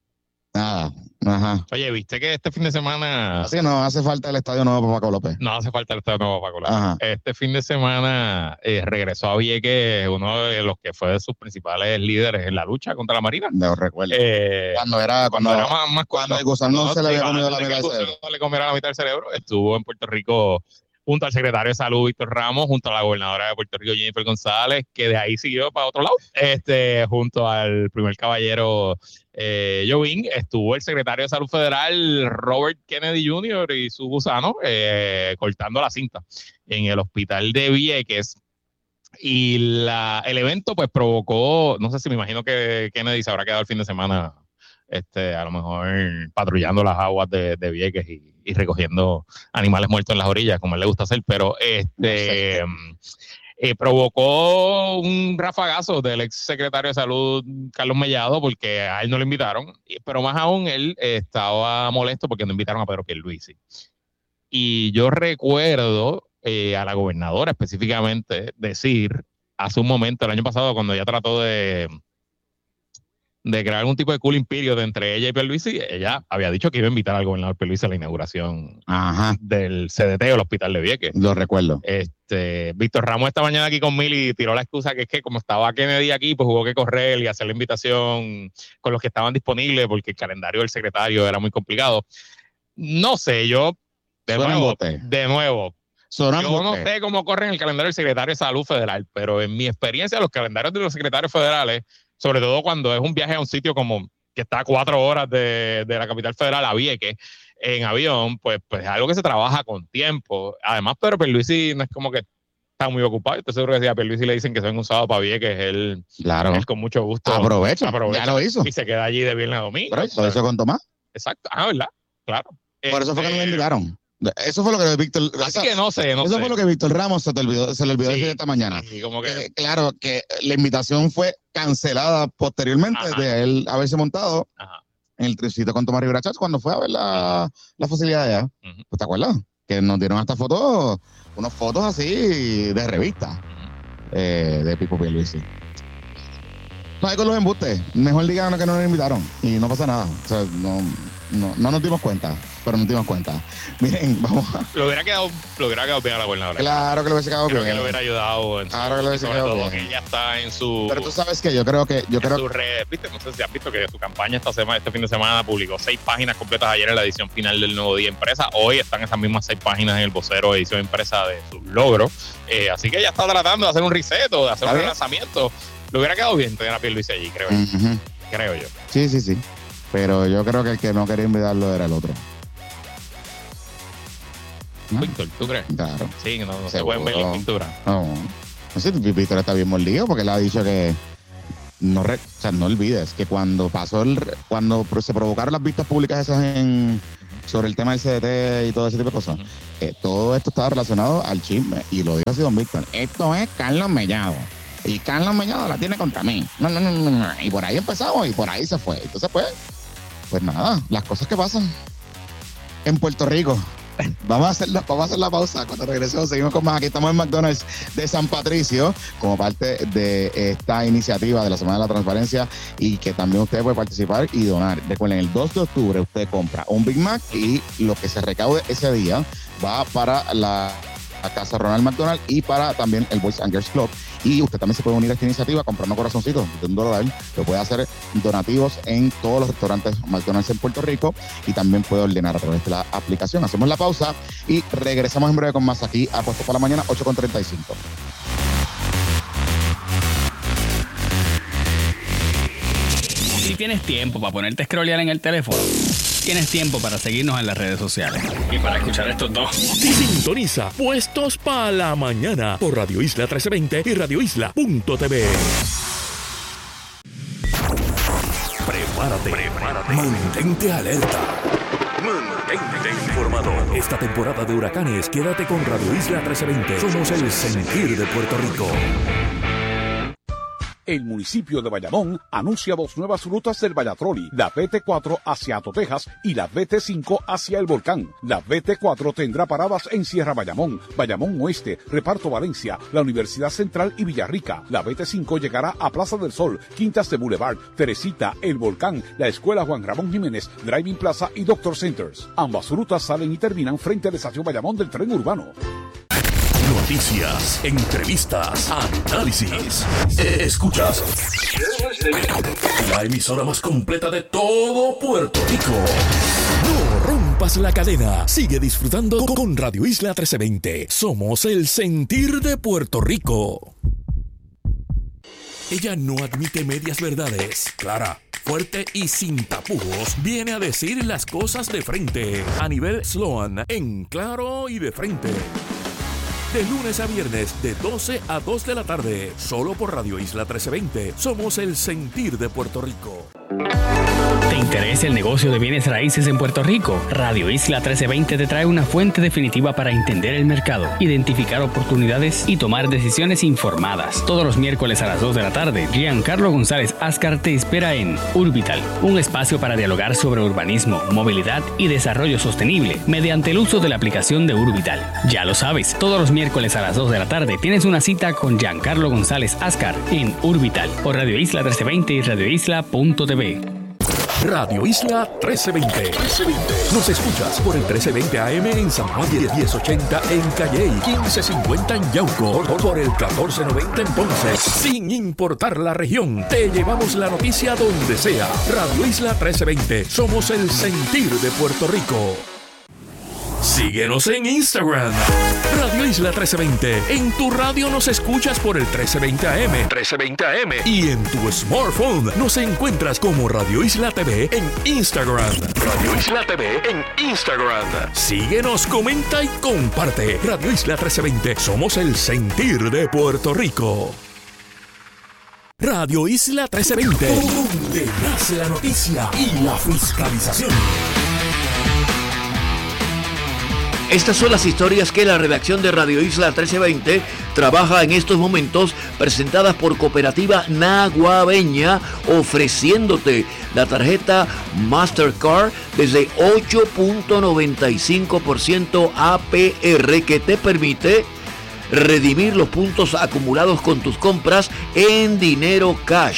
Nada, ajá. Oye, ¿viste que este fin de semana Así que no hace falta el estadio nuevo para Paco López. no hace falta el Estadio Nuevo Paco López? Ajá. Este fin de semana eh, regresó a Vieques uno de los que fue de sus principales líderes en la lucha contra la Marina. No recuerdo. Eh, Cuando era, cuando, cuando era más, más cuando el gusano se le había comido la mitad del cerebro. le comiera la mitad del cerebro, estuvo en Puerto Rico junto al secretario de Salud, Víctor Ramos, junto a la gobernadora de Puerto Rico, Jennifer González, que de ahí siguió para otro lado, este, junto al primer caballero eh, Jovín, estuvo el secretario de Salud Federal, Robert Kennedy junior, y su gusano, eh, cortando la cinta en el hospital de Vieques. Y la, el evento pues provocó, no sé si me imagino que Kennedy se habrá quedado el fin de semana este, a lo mejor patrullando las aguas de, de Vieques y, y recogiendo animales muertos en las orillas, como a él le gusta hacer, pero este eh, provocó un rafagazo del ex secretario de Salud, Carlos Mellado, porque a él no lo invitaron, pero más aún él eh, estaba molesto porque no invitaron a Pedro Pierluisi. Y yo recuerdo eh, a la gobernadora específicamente decir hace un momento, el año pasado, cuando ella trató de de crear algún tipo de cooling period entre ella y Pierluisi, ella había dicho que iba a invitar al gobernador Pierluisi a la inauguración Ajá, del C D T o el hospital de Vieques. lo recuerdo. Este, Víctor Ramos esta mañana aquí con Mili tiró la excusa que es que como estaba Kennedy aquí, pues hubo que correr y hacer la invitación con los que estaban disponibles porque el calendario del secretario era muy complicado. No sé, yo, de Suena nuevo, embuste. de nuevo, Sonó yo no embuste. sé cómo corren el calendario del secretario de Salud Federal, pero en mi experiencia, los calendarios de los secretarios federales, sobre todo cuando es un viaje a un sitio como que está a cuatro horas de, de la capital federal a Vieques en avión, pues, pues es algo que se trabaja con tiempo. Además, Pedro Pierluisi no es como que está muy ocupado. Estoy seguro que si a Pierluisi le dicen que se ven un sábado para Vieques, él, Claro. él con mucho gusto Aprovecha, aprovecha ya lo hizo. y se queda allí de viernes a domingo. Por eso, eso con Tomás. Exacto. Ah, ¿verdad? Claro. Por eso fue que no me Este, invitaron. Eso fue lo que Víctor. Así eso que no sé, no eso sé. fue lo que Víctor Ramos se, te olvidó, se le olvidó Sí. decir esta mañana. Y como que, Eh, claro que la invitación fue cancelada posteriormente Ajá. de él haberse montado ajá. en el tricito con Tomás Rivera Chats cuando fue a ver la, la facilidad allá. Ujú. ¿Pues ¿Te acuerdas? Que nos dieron hasta fotos, unas fotos así de revista eh, de Pipo Pierluisi. No hay con los embustes. Mejor digan que no nos invitaron y no pasa nada. O sea, no, no, no nos dimos cuenta. pero no te dimos cuenta. Miren, vamos a... Lo hubiera quedado, lo hubiera quedado bien a la gobernadora. Claro que lo hubiese quedado creo bien. que lo hubiera ayudado en su, claro que lo hubiese sobre quedado todo bien. que ella está en su... Pero tú sabes que yo creo que... yo en creo sus redes, ¿viste? No sé si has visto que su campaña esta semana, este fin de semana publicó seis páginas completas ayer en la edición final del Nuevo Día Impresa. Hoy están esas mismas seis páginas en el vocero edición impresa de sus logros. Eh, así que ella está tratando de hacer un reset o de hacer un relanzamiento. Le hubiera quedado bien tener a Pierluisi allí, creo yo. Uh-huh. Creo yo. Sí, sí, sí. Pero yo creo que el que no quería invitarlo era el otro. ¿No? Víctor, ¿tú crees? Claro. Sí, no, no se Seguro. pueden ver las pinturas. No. No sé, Víctor está bien mordido porque él ha dicho que no, re, o sea, no olvides que cuando pasó el, cuando se provocaron las vistas públicas esas en sobre el tema del C D T y todo ese tipo de cosas, uh-huh. eh, todo esto estaba relacionado al chisme y lo dijo así don Víctor. Esto es Carlos Mellado. Y Carlos Mellado la tiene contra mí. No, no, no, no, no. Y por ahí empezamos y por ahí se fue. Entonces, pues, pues nada, las cosas que pasan en Puerto Rico. Vamos a hacer la, vamos a hacer la pausa. Cuando regresemos, seguimos con más. Aquí estamos en McDonald's de San Patricio, como parte de esta iniciativa de la Semana de la Transparencia y que también usted puede participar y donar. Recuerden, el dos de octubre usted compra un Big Mac y lo que se recaude ese día va para la, la Casa Ronald McDonald y para también el Boys and Girls Club. Y usted también se puede unir a esta iniciativa comprando corazoncitos de un dólar. Lo puede hacer donativos en todos los restaurantes McDonald's en Puerto Rico y también puede ordenar a través de la aplicación. Hacemos la pausa y regresamos en breve con más aquí a Puesto para la Mañana, ocho con treinta y cinco. Si tienes tiempo para ponerte a scrollear en el teléfono, tienes tiempo para seguirnos en las redes sociales y para escuchar estos dos. Sintoniza Puestos para la Mañana por Radio Isla trece veinte y radio isla punto t v. Prepárate, prepárate, mantente alerta, mantente informado. Esta temporada de huracanes, quédate con Radio Isla trece veinte. Somos el sentir de Puerto Rico. El municipio de Bayamón anuncia dos nuevas rutas del Vallatroli, la B T cuatro hacia Ato, Texas y la B T cinco hacia el Volcán. La B T cuatro tendrá paradas en Sierra Bayamón, Bayamón Oeste, Reparto Valencia, la Universidad Central y Villarrica. La B T cinco llegará a Plaza del Sol, Quintas de Boulevard, Teresita, el Volcán, la Escuela Juan Ramón Jiménez, Driving Plaza y Doctor Centers. Ambas rutas salen y terminan frente al estación Bayamón del tren urbano. Noticias, entrevistas, análisis. Escuchas la emisora más completa de todo Puerto Rico. No rompas la cadena. Sigue disfrutando con Radio Isla trece veinte. Somos el sentir de Puerto Rico. Ella no admite medias verdades. Clara, fuerte y sin tapujos, viene a decir las cosas de frente. A nivel Sloan, en claro y de frente. De lunes a viernes, de doce a dos de la tarde, solo por Radio Isla trece veinte. Somos el sentir de Puerto Rico. ¿Te interesa el negocio de bienes raíces en Puerto Rico? Radio Isla trece veinte te trae una fuente definitiva para entender el mercado, identificar oportunidades y tomar decisiones informadas. Todos los miércoles a las dos de la tarde, Giancarlo González Ascar te espera en Urbital, un espacio para dialogar sobre urbanismo, movilidad y desarrollo sostenible mediante el uso de la aplicación de Urbital. Ya lo sabes, todos los miércoles a las dos de la tarde tienes una cita con Giancarlo González Ascar en Urbital por Radio Isla trece veinte y radio isla punto t v. Radio Isla trece veinte. Nos escuchas por el trece veinte A M en San Juan, diez ochenta en Calley, quince cincuenta en Yauco, por el catorce noventa en Ponce. Sin importar la región, te llevamos la noticia donde sea. Radio Isla trece veinte. Somos el sentir de Puerto Rico. Síguenos en Instagram, Radio Isla trece veinte. En tu radio nos escuchas por el trece veinte A M. trece veinte A M. Y en tu smartphone nos encuentras como Radio Isla T V en Instagram. Radio Isla T V en Instagram. Síguenos, comenta y comparte. Radio Isla trece veinte. Somos el sentir de Puerto Rico. Radio Isla trece veinte. Donde nace la noticia y la fiscalización. Estas son las historias que la redacción de Radio Isla trece veinte trabaja en estos momentos, presentadas por Cooperativa Naguabeña, ofreciéndote la tarjeta Mastercard desde ocho punto noventa y cinco por ciento A P R que te permite redimir los puntos acumulados con tus compras en dinero cash.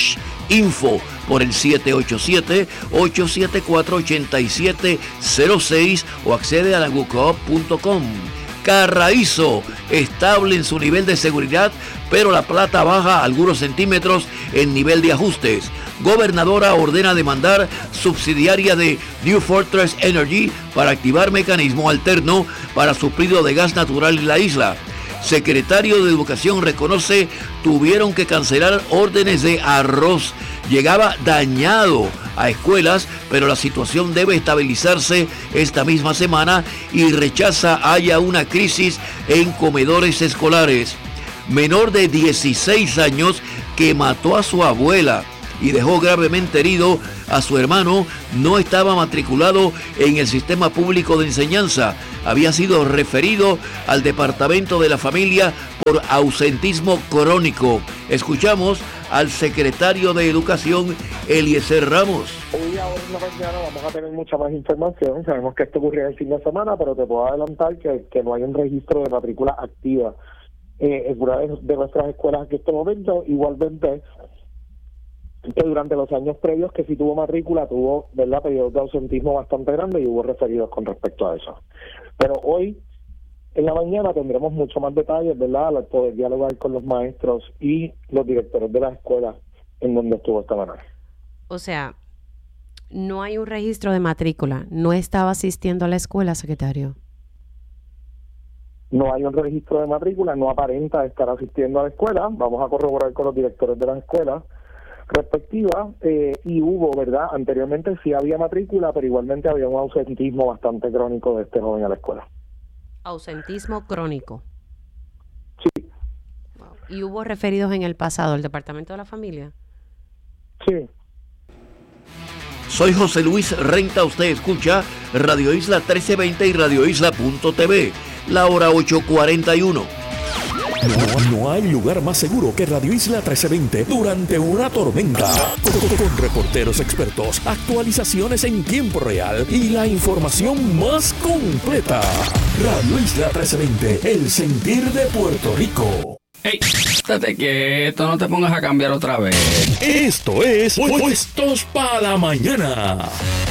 Info por el siete ocho siete, ocho siete cuatro, ocho siete cero seis o accede a la gucoop punto com. Carraízo, estable en su nivel de seguridad, pero la plata baja algunos centímetros en nivel de ajustes. Gobernadora ordena demandar subsidiaria de New Fortress Energy para activar mecanismo alterno para suplido de gas natural en la isla. Secretario de Educación reconoce tuvieron que cancelar órdenes de arroz. Llegaba dañado a escuelas, pero la situación debe estabilizarse esta misma semana y rechaza haya una crisis en comedores escolares. Menor de dieciséis años que mató a su abuela y dejó gravemente herido a su hermano, no estaba matriculado en el sistema público de enseñanza. Había sido referido al Departamento de la Familia por ausentismo crónico. Escuchamos al secretario de Educación, Eliezer Ramos. Hoy ahora en la mañana vamos a tener mucha más información. Sabemos que esto ocurrió el fin de semana, pero te puedo adelantar que, que no hay un registro de matrícula activa eh, en una de, de nuestras escuelas en este momento. Igualmente, que durante los años previos que sí tuvo matrícula, tuvo, ¿verdad?, periodos de ausentismo bastante grandes y hubo referidos con respecto a eso. Pero hoy, en la mañana, tendremos mucho más detalles, ¿verdad?, al poder dialogar con los maestros y los directores de las escuelas en donde estuvo esta mañana. O sea, no hay un registro de matrícula. ¿No estaba asistiendo a la escuela, secretario? No hay un registro de matrícula, no aparenta estar asistiendo a la escuela. Vamos a corroborar con los directores de las escuelas respectiva, eh, y hubo, ¿verdad? Anteriormente sí había matrícula, pero igualmente había un ausentismo bastante crónico de este joven a la escuela. Ausentismo crónico. Sí. Wow. ¿Y hubo referidos en el pasado, el Departamento de la Familia? Sí. Soy José Luis Renta, usted escucha Radio Isla trece veinte y radio isla punto t v, la hora ocho cuarenta y uno. No, no hay lugar más seguro que Radio Isla trece veinte durante una tormenta. Con, con reporteros expertos, actualizaciones en tiempo real y la información más completa. Radio Isla trece veinte, el sentir de Puerto Rico. ¡Ey! Estate quieto, no te pongas a cambiar otra vez. Esto es Puestos para la Mañana.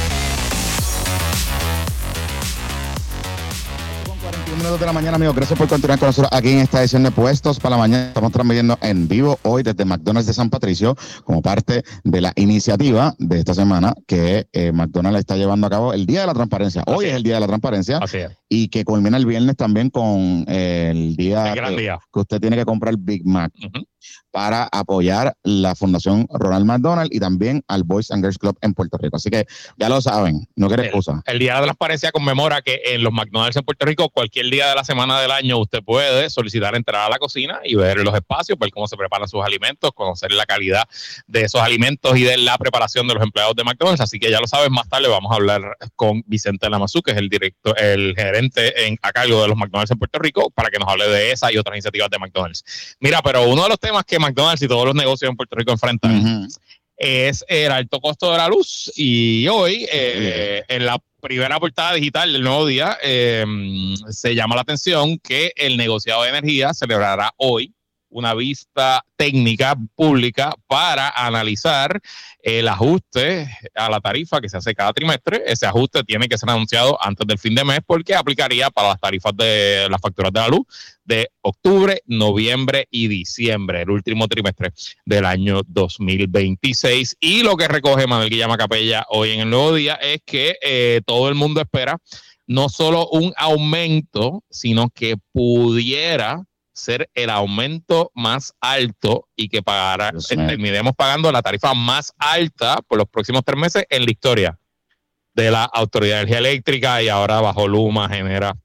Minutos de la mañana, amigos. Gracias por continuar con nosotros aquí en esta edición de Puestos para la Mañana. Estamos transmitiendo en vivo hoy desde McDonald's de San Patricio como parte de la iniciativa de esta semana que eh, McDonald's está llevando a cabo el Día de la Transparencia. Hoy Así es. es el Día de la Transparencia. Así es. Y que culmina el viernes también con eh, el día, el gran que, día que usted tiene que comprar Big Mac uh-huh. para apoyar la Fundación Ronald McDonald y también al Boys and Girls Club en Puerto Rico. Así que ya lo saben, no quiere excusa. El, el Día de la Transparencia conmemora que en los McDonald's en Puerto Rico, cualquier día de la semana del año, usted puede solicitar entrar a la cocina y ver los espacios, ver cómo se preparan sus alimentos, conocer la calidad de esos alimentos y de la preparación de los empleados de McDonald's. Así que ya lo sabes, más tarde vamos a hablar con Vicente Lamazú, que es el director, el gerente en, a cargo de los McDonald's en Puerto Rico, para que nos hable de esa y otras iniciativas de McDonald's. Mira, pero uno de los temas que McDonald's y todos los negocios en Puerto Rico enfrentan uh-huh. es el alto costo de la luz. Y hoy, eh, uh-huh. en la primera portada digital del Nuevo Día, eh, se llama la atención que el negociado de energía celebrará hoy una vista técnica pública para analizar el ajuste a la tarifa que se hace cada trimestre. Ese ajuste tiene que ser anunciado antes del fin de mes porque aplicaría para las tarifas de las facturas de la luz de octubre, noviembre y diciembre, el último trimestre del año dos mil veintiséis. Y lo que recoge Manuel Guillama Capella hoy en el Nuevo Día es que eh, todo el mundo espera no solo un aumento, sino que pudiera ser el aumento más alto y que pagara, eh, terminemos pagando la tarifa más alta por los próximos tres meses en la historia de la Autoridad de Energía Eléctrica y ahora bajo Luma, Genera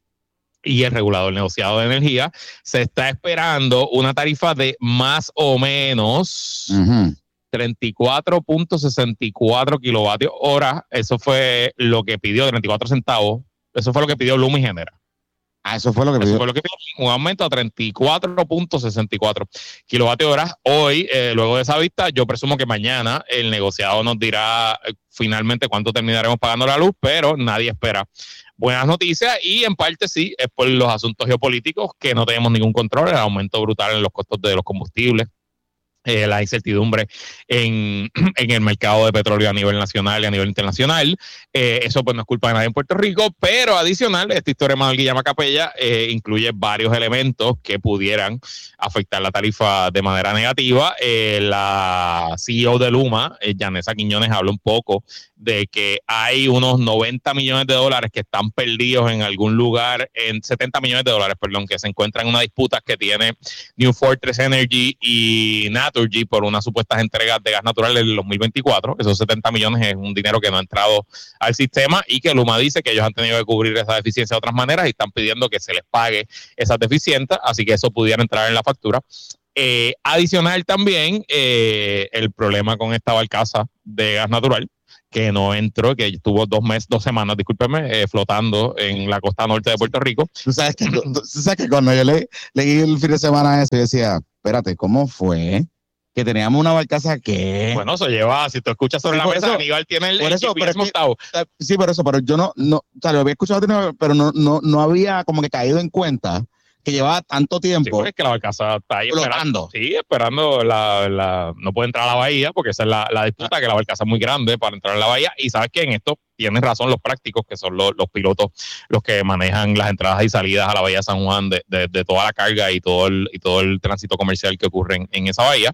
y el regulador negociado de energía. Se está esperando una tarifa de más o menos uh-huh. treinta y cuatro punto sesenta y cuatro kilovatios hora. Eso fue lo que pidió, treinta y cuatro centavos. Eso fue lo que pidió Luma y Genera. Ah, eso fue lo que pidió. Eso fue lo que pidió, un aumento a treinta y cuatro punto sesenta y cuatro kilovatios hora. Hoy, eh, luego de esa vista, yo presumo que mañana el negociado nos dirá eh, finalmente cuánto terminaremos pagando la luz, pero nadie espera buenas noticias y en parte sí, es por los asuntos geopolíticos que no tenemos ningún control, el aumento brutal en los costos de los combustibles Eh, la incertidumbre en, en el mercado de petróleo a nivel nacional y a nivel internacional. Eh, eso pues no es culpa de nadie en Puerto Rico, pero adicional, esta historia de Manuel Guillama Capella eh, incluye varios elementos que pudieran afectar la tarifa de manera negativa. Eh, la C E O de Luma, eh, Yanesa Quiñones, habla un poco de que hay unos noventa millones de dólares que están perdidos en algún lugar, en setenta millones de dólares, perdón, que se encuentran en una disputa que tiene New Fortress Energy y Naturgy por unas supuestas entregas de gas natural en el dos mil veinticuatro. Esos setenta millones es un dinero que no ha entrado al sistema y que Luma dice que ellos han tenido que cubrir esa deficiencia de otras maneras y están pidiendo que se les pague esas deficiencias, así que eso pudiera entrar en la factura. Eh, adicional también eh, el problema con esta barcaza de gas natural, que no entró, que estuvo dos meses, dos semanas, discúlpeme, eh, flotando en la costa norte de Puerto Rico. Tú sabes que, tú sabes que cuando yo le, leí el fin de semana eso, yo decía, espérate, ¿cómo fue que teníamos una barcaza que...? Bueno, se lleva, si tú escuchas sobre la mesa, eso, Aníbal tiene el, por eso, el montado. Sí, por eso, pero yo no, no, o sea, lo había escuchado, pero no, no, no había como que caído en cuenta que llevaba tanto tiempo. Sí, pues es que la barcaza está ahí flotando. Esperando. Sí, esperando la, la... No puede entrar a la bahía porque esa es la, la disputa, ah. que la barcaza es muy grande para entrar a la bahía. Y sabes que en esto tienes razón los prácticos, que son los, los pilotos los que manejan las entradas y salidas a la bahía de San Juan de, de, de toda la carga y todo el, y todo el tránsito comercial que ocurre en, en esa bahía.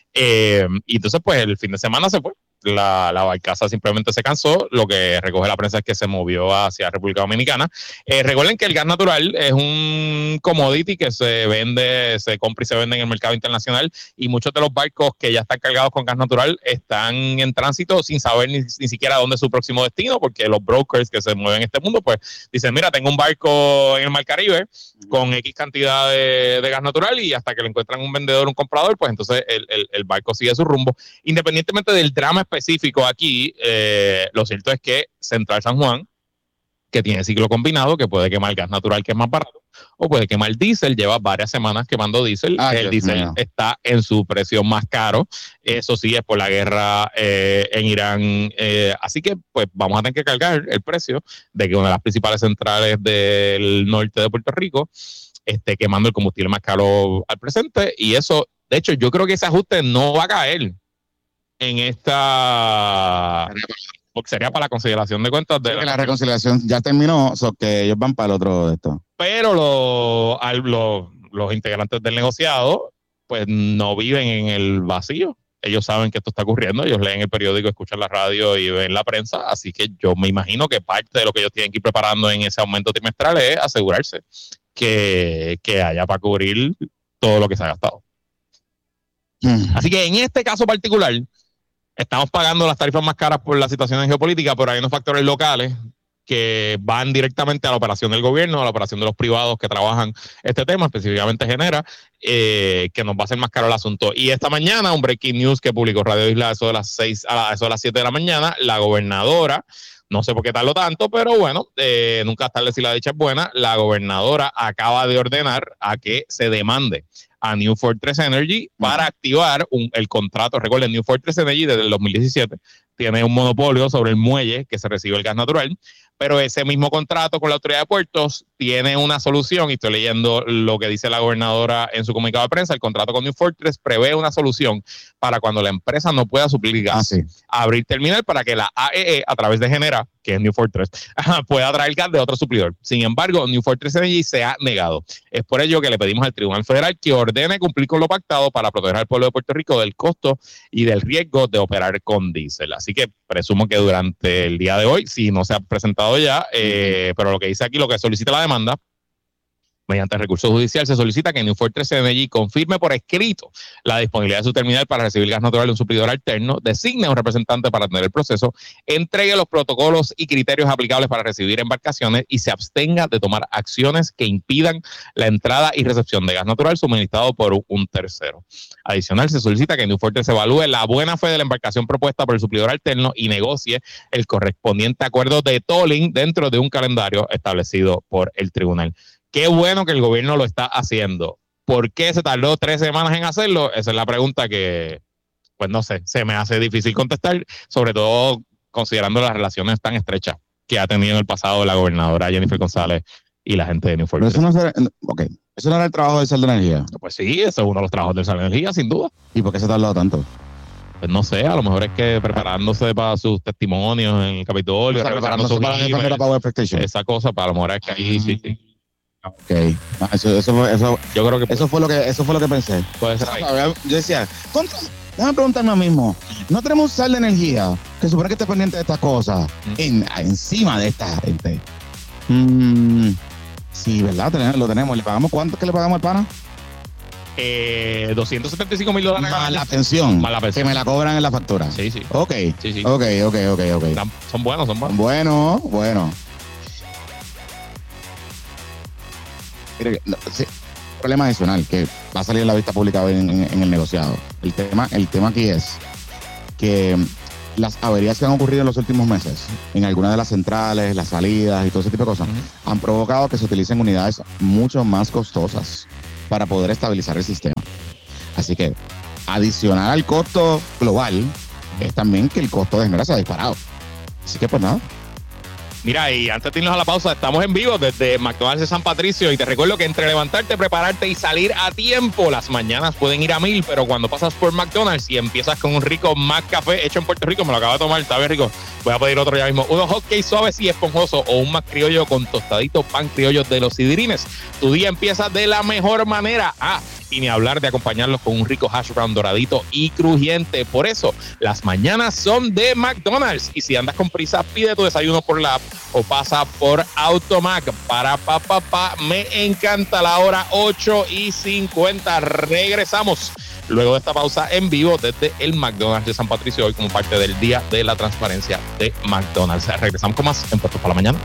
Eh, y entonces, pues, el fin de semana se fue. La, la barcaza simplemente se cansó. Lo que recoge la prensa es que se movió hacia República Dominicana. Eh, recuerden que el gas natural es un commodity que se vende, se compra y se vende en el mercado internacional, y muchos de los barcos que ya están cargados con gas natural están en tránsito sin saber ni, ni siquiera dónde es su próximo destino, porque los brokers que se mueven en este mundo pues dicen, mira, tengo un barco en el Mar Caribe con X cantidad de, de gas natural, y hasta que le encuentran un vendedor, un comprador, pues entonces el, el, el barco sigue su rumbo. Independientemente del drama específico aquí, eh, lo cierto es que Central San Juan, que tiene ciclo combinado, que puede quemar gas natural, que es más barato, o puede quemar diésel, lleva varias semanas quemando diésel. Ah, el diésel está en su precio más caro. Eso sí es por la guerra eh, en Irán. Eh, así que pues vamos a tener que cargar el precio de que una de las principales centrales del norte de Puerto Rico esté quemando el combustible más caro al presente. Y eso, de hecho, yo creo que ese ajuste no va a caer en esta... porque sería para la conciliación de cuentas. De la, la reconciliación ya terminó, o so que ellos van para el otro de esto. Pero lo, al, lo, los integrantes del negociado pues no viven en el vacío. Ellos saben que esto está ocurriendo, ellos leen el periódico, escuchan la radio y ven la prensa, así que yo me imagino que parte de lo que ellos tienen que ir preparando en ese aumento trimestral es asegurarse que, que haya para cubrir todo lo que se ha gastado. Mm. Así que en este caso particular, estamos pagando las tarifas más caras por la situación geopolítica, pero hay unos factores locales que van directamente a la operación del gobierno, a la operación de los privados que trabajan este tema, específicamente Genera, eh, que nos va a hacer más caro el asunto. Y esta mañana, un breaking news que publicó Radio Isla a eso de las seis, a eso de las siete de la mañana, la gobernadora, no sé por qué tardó tanto, pero bueno, eh, nunca es tarde si la dicha es buena, la gobernadora acaba de ordenar a que se demande a New Fortress Energy para uh-huh. activar un, el contrato. Recuerden, New Fortress Energy desde el dos mil diecisiete tiene un monopolio sobre el muelle que se recibe el gas natural, pero ese mismo contrato con la Autoridad de Puertos tiene una solución, y estoy leyendo lo que dice la gobernadora en su comunicado de prensa. El contrato con New Fortress prevé una solución para cuando la empresa no pueda suplir gas, ah, sí. abrir terminal para que la A E E, a través de Genera, que es New Fortress, pueda traer gas de otro suplidor. Sin embargo, New Fortress Energy se ha negado. Es por ello que le pedimos al Tribunal Federal que ordene cumplir con lo pactado para proteger al pueblo de Puerto Rico del costo y del riesgo de operar con diésel. Así que presumo que durante el día de hoy, si no se ha presentado ya, eh, pero lo que dice aquí, lo que solicita la demanda, mediante recurso judicial, se solicita que New Fortress Energy confirme por escrito la disponibilidad de su terminal para recibir gas natural de un suplidor alterno, designe a un representante para atender el proceso, entregue los protocolos y criterios aplicables para recibir embarcaciones y se abstenga de tomar acciones que impidan la entrada y recepción de gas natural suministrado por un tercero. Adicional, se solicita que New Fortress evalúe la buena fe de la embarcación propuesta por el suplidor alterno y negocie el correspondiente acuerdo de tolling dentro de un calendario establecido por el tribunal. Qué bueno que el gobierno lo está haciendo. ¿Por qué se tardó tres semanas en hacerlo? Esa es la pregunta que, pues no sé, se me hace difícil contestar, sobre todo considerando las relaciones tan estrechas que ha tenido en el pasado la gobernadora Jennifer González y la gente de New Fortress. Pero eso no será, ok, ¿Eso no era el trabajo del Sal de Energía? Pues sí, ese es uno de los trabajos del Sal de Energía, sin duda. ¿Y por qué se ha tardado tanto? Pues no sé, a lo mejor es que preparándose para sus testimonios en el Capitolio, O sea, preparando preparándose sus para defender a Power Prestation. esa cosa, para a lo mejor es que ahí sí, sí. Ok. Ah, eso, eso, fue- eso, Yo creo que eso fue lo que eso fue lo que pensé. puede ser ahí. Yo decía, contra, déjame preguntarme a mí mismo, ¿no tenemos un Sal de Energía que supone que esté pendiente de estas cosas Mm. en, encima de esta gente? Mm, sí, ¿verdad? Tenemos- lo tenemos. ¿Le pagamos cuánto que le pagamos al pana? Eh, doscientos setenta y cinco mil dólares. Más la pensión. Más la pensión. Que me la cobran en la factura. Sí, sí. Ok. Sí, sí. Ok, ok, ok, ok. Están- Son buenos, son buenos. Bueno, bueno. Mire que, no, sí, problema adicional que va a salir en la vista pública hoy en, en- en el negociado. El tema, el tema aquí es que las averías que han ocurrido en los últimos meses en algunas de las centrales, las salidas y todo ese tipo de cosas Ujú. han provocado que se utilicen unidades mucho más costosas para poder estabilizar el sistema. Así que, adicional al costo global, es también que el costo de generación se ha disparado. Así que, pues nada. Mira, y antes de irnos a la pausa, estamos en vivo desde McDonald's de San Patricio y te recuerdo que entre levantarte, prepararte y salir a tiempo, las mañanas pueden ir a mil, pero cuando pasas por McDonald's y empiezas con un rico McCafé hecho en Puerto Rico, me lo acabo de tomar, está bien rico, voy a pedir otro ya mismo, unos hotcakes suaves y esponjosos o un Mac criollo con tostadito pan criollo de los Sidrines. Tu día empieza de la mejor manera. Ah, y ni hablar de acompañarlos con un rico hash brown doradito y crujiente. Por eso, las mañanas son de McDonald's. Y si andas con prisa, pide tu desayuno por la app o pasa por Automac. Para pa, pa, pa, me encanta la hora ocho y cincuenta. Regresamos luego de esta pausa en vivo desde el McDonald's de San Patricio, hoy como parte del Día de la Transparencia de McDonald's. Regresamos con más en Puerto para la Mañana.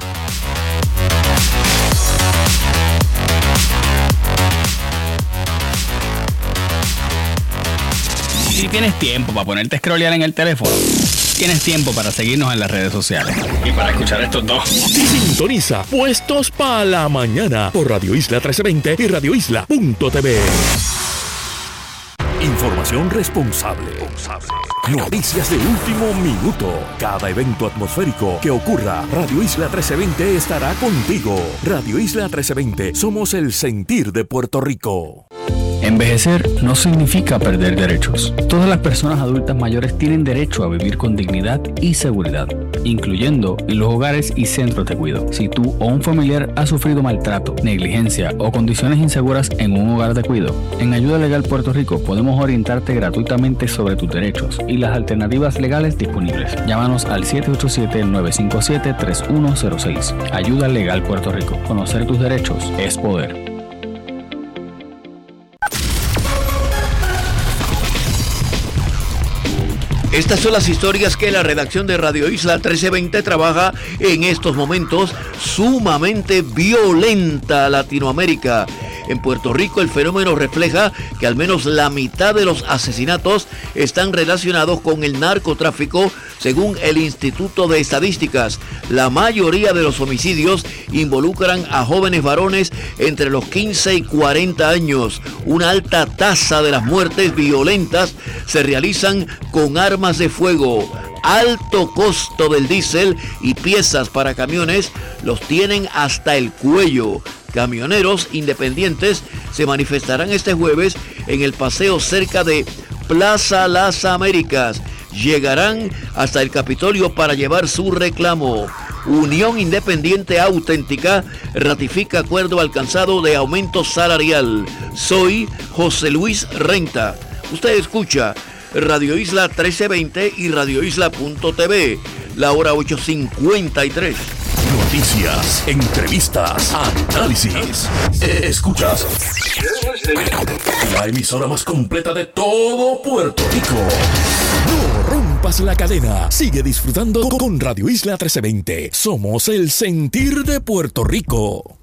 Si tienes tiempo para ponerte a scrollear en el teléfono, tienes tiempo para seguirnos en las redes sociales. Y para escuchar estos dos. Sintoniza Puestos para la Mañana por Radio Isla trece veinte y radio isla punto t v. Información responsable. Noticias de último minuto. Cada evento atmosférico que ocurra, Radio Isla trece veinte estará contigo. Radio Isla trece veinte, somos el sentir de Puerto Rico. Envejecer no significa perder derechos. Todas las personas adultas mayores tienen derecho a vivir con dignidad y seguridad, incluyendo en los hogares y centros de cuidado. Si tú o un familiar ha sufrido maltrato, negligencia o condiciones inseguras en un hogar de cuidado, en Ayuda Legal Puerto Rico podemos orientarte gratuitamente sobre tus derechos y las alternativas legales disponibles. Llámanos al siete ocho siete, nueve cinco siete, tres uno cero seis. Ayuda Legal Puerto Rico. Conocer tus derechos es poder. Estas son las historias que la redacción de Radio Isla trece veinte trabaja en estos momentos. Sumamente violenta Latinoamérica. En Puerto Rico el fenómeno refleja que al menos la mitad de los asesinatos están relacionados con el narcotráfico, según el Instituto de Estadísticas. La mayoría de los homicidios involucran a jóvenes varones entre los quince y cuarenta años. Una alta tasa de las muertes violentas se realizan con armas de fuego. Alto costo del diésel y piezas para camiones los tienen hasta el cuello. Camioneros independientes se manifestarán este jueves en el paseo cerca de Plaza Las Américas. Llegarán hasta el Capitolio para llevar su reclamo. Unión Independiente Auténtica ratifica acuerdo alcanzado de aumento salarial. Soy José Luis Renta. Usted escucha Radio Isla trece veinte y radio isla punto t v. La hora ocho cincuenta y tres. Noticias, entrevistas, análisis. Escuchas la emisora más completa de todo Puerto Rico. No rompas la cadena. Sigue disfrutando con Radio Isla trece veinte. Somos el sentir de Puerto Rico.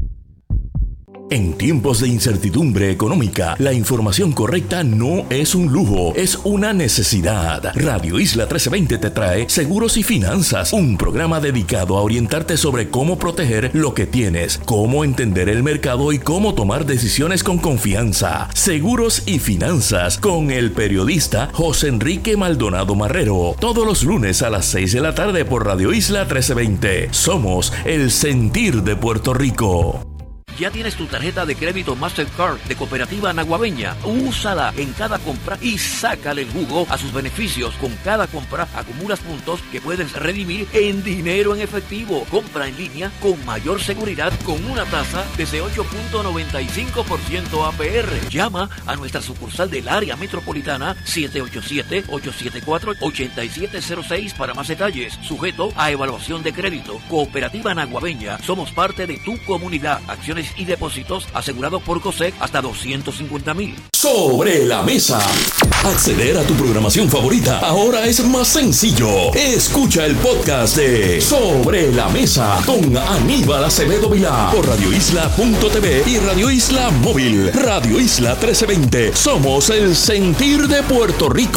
En tiempos de incertidumbre económica, la información correcta no es un lujo, es una necesidad. Radio Isla trece veinte te trae Seguros y Finanzas, un programa dedicado a orientarte sobre cómo proteger lo que tienes, cómo entender el mercado y cómo tomar decisiones con confianza. Seguros y Finanzas con el periodista José Enrique Maldonado Marrero. Todos los lunes a las seis de la tarde por Radio Isla trece veinte. Somos el sentir de Puerto Rico. ¿Ya tienes tu tarjeta de crédito Mastercard de Cooperativa Naguabeña? Úsala en cada compra y sácale el jugo a sus beneficios. Con cada compra acumulas puntos que puedes redimir en dinero en efectivo. Compra en línea con mayor seguridad con una tasa desde ocho punto noventa y cinco por ciento A P R. Llama a nuestra sucursal del área metropolitana siete ocho siete, ocho siete cuatro, ocho siete cero seis para más detalles. Sujeto a evaluación de crédito. Cooperativa Naguabeña. Somos parte de tu comunidad. Acciones y depósitos asegurados por COSEC hasta doscientos cincuenta mil. Sobre la mesa. Acceder a tu programación favorita ahora es más sencillo. Escucha el podcast de Sobre la Mesa con Aníbal Acevedo Vilá por radio isla punto t v y Radio Isla Móvil. Radio Isla trece veinte. Somos el sentir de Puerto Rico.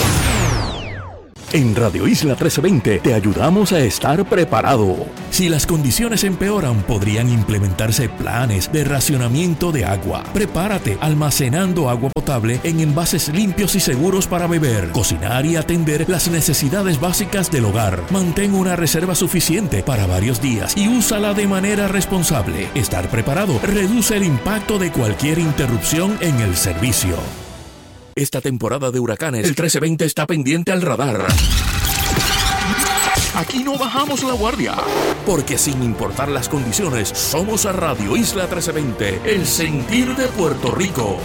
En Radio Isla trece veinte te ayudamos a estar preparado. Si las condiciones empeoran, podrían implementarse planes de racionamiento de agua. Prepárate almacenando agua potable en envases limpios y seguros para beber, cocinar y atender las necesidades básicas del hogar. Mantén una reserva suficiente para varios días y úsala de manera responsable. Estar preparado reduce el impacto de cualquier interrupción en el servicio. Esta temporada de huracanes, el trece veinte está pendiente al radar. Aquí no bajamos la guardia, porque sin importar las condiciones, somos a Radio Isla trece veinte, el sentir de Puerto Rico.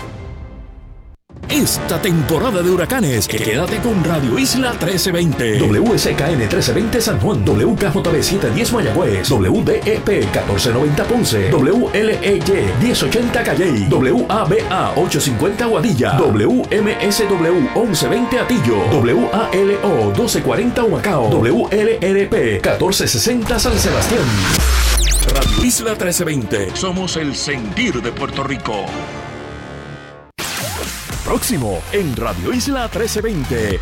Esta temporada de huracanes, quédate con Radio Isla trece veinte. W S K N trece veinte San Juan, W K J B setecientos diez Mayagüez, W D E P catorce noventa Ponce, W L E Y diez ochenta Calley, W A B A ochocientos cincuenta Guadilla, W M S W once veinte Atillo, W A L O doce cuarenta Humacao, W L R P catorce sesenta San Sebastián. Radio Isla trece veinte, somos el sentir de Puerto Rico. Próximo en Radio Isla trece veinte.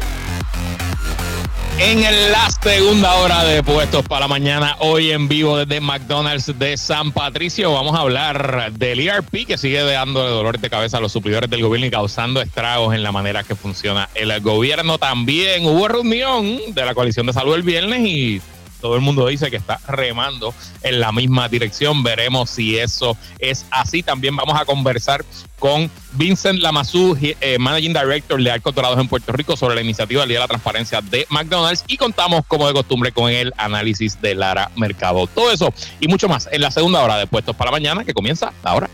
En la segunda hora de Puestos para la Mañana, hoy en vivo desde McDonald's de San Patricio, vamos a hablar del E R P que sigue dándole dolores de cabeza a los suplidores del gobierno y causando estragos en la manera que funciona el gobierno. También hubo reunión de la Coalición de Salud el viernes y todo el mundo dice que está remando en la misma dirección. Veremos si eso es así. También vamos a conversar con Vincent Lamazú, eh, Managing Director de Arcos Dorados en Puerto Rico, sobre la iniciativa del Día de la Transparencia de McDonald's, y contamos, como de costumbre, con el análisis de Lara Mercado. Todo eso y mucho más en la segunda hora de Puestos para la Mañana, que comienza ahora.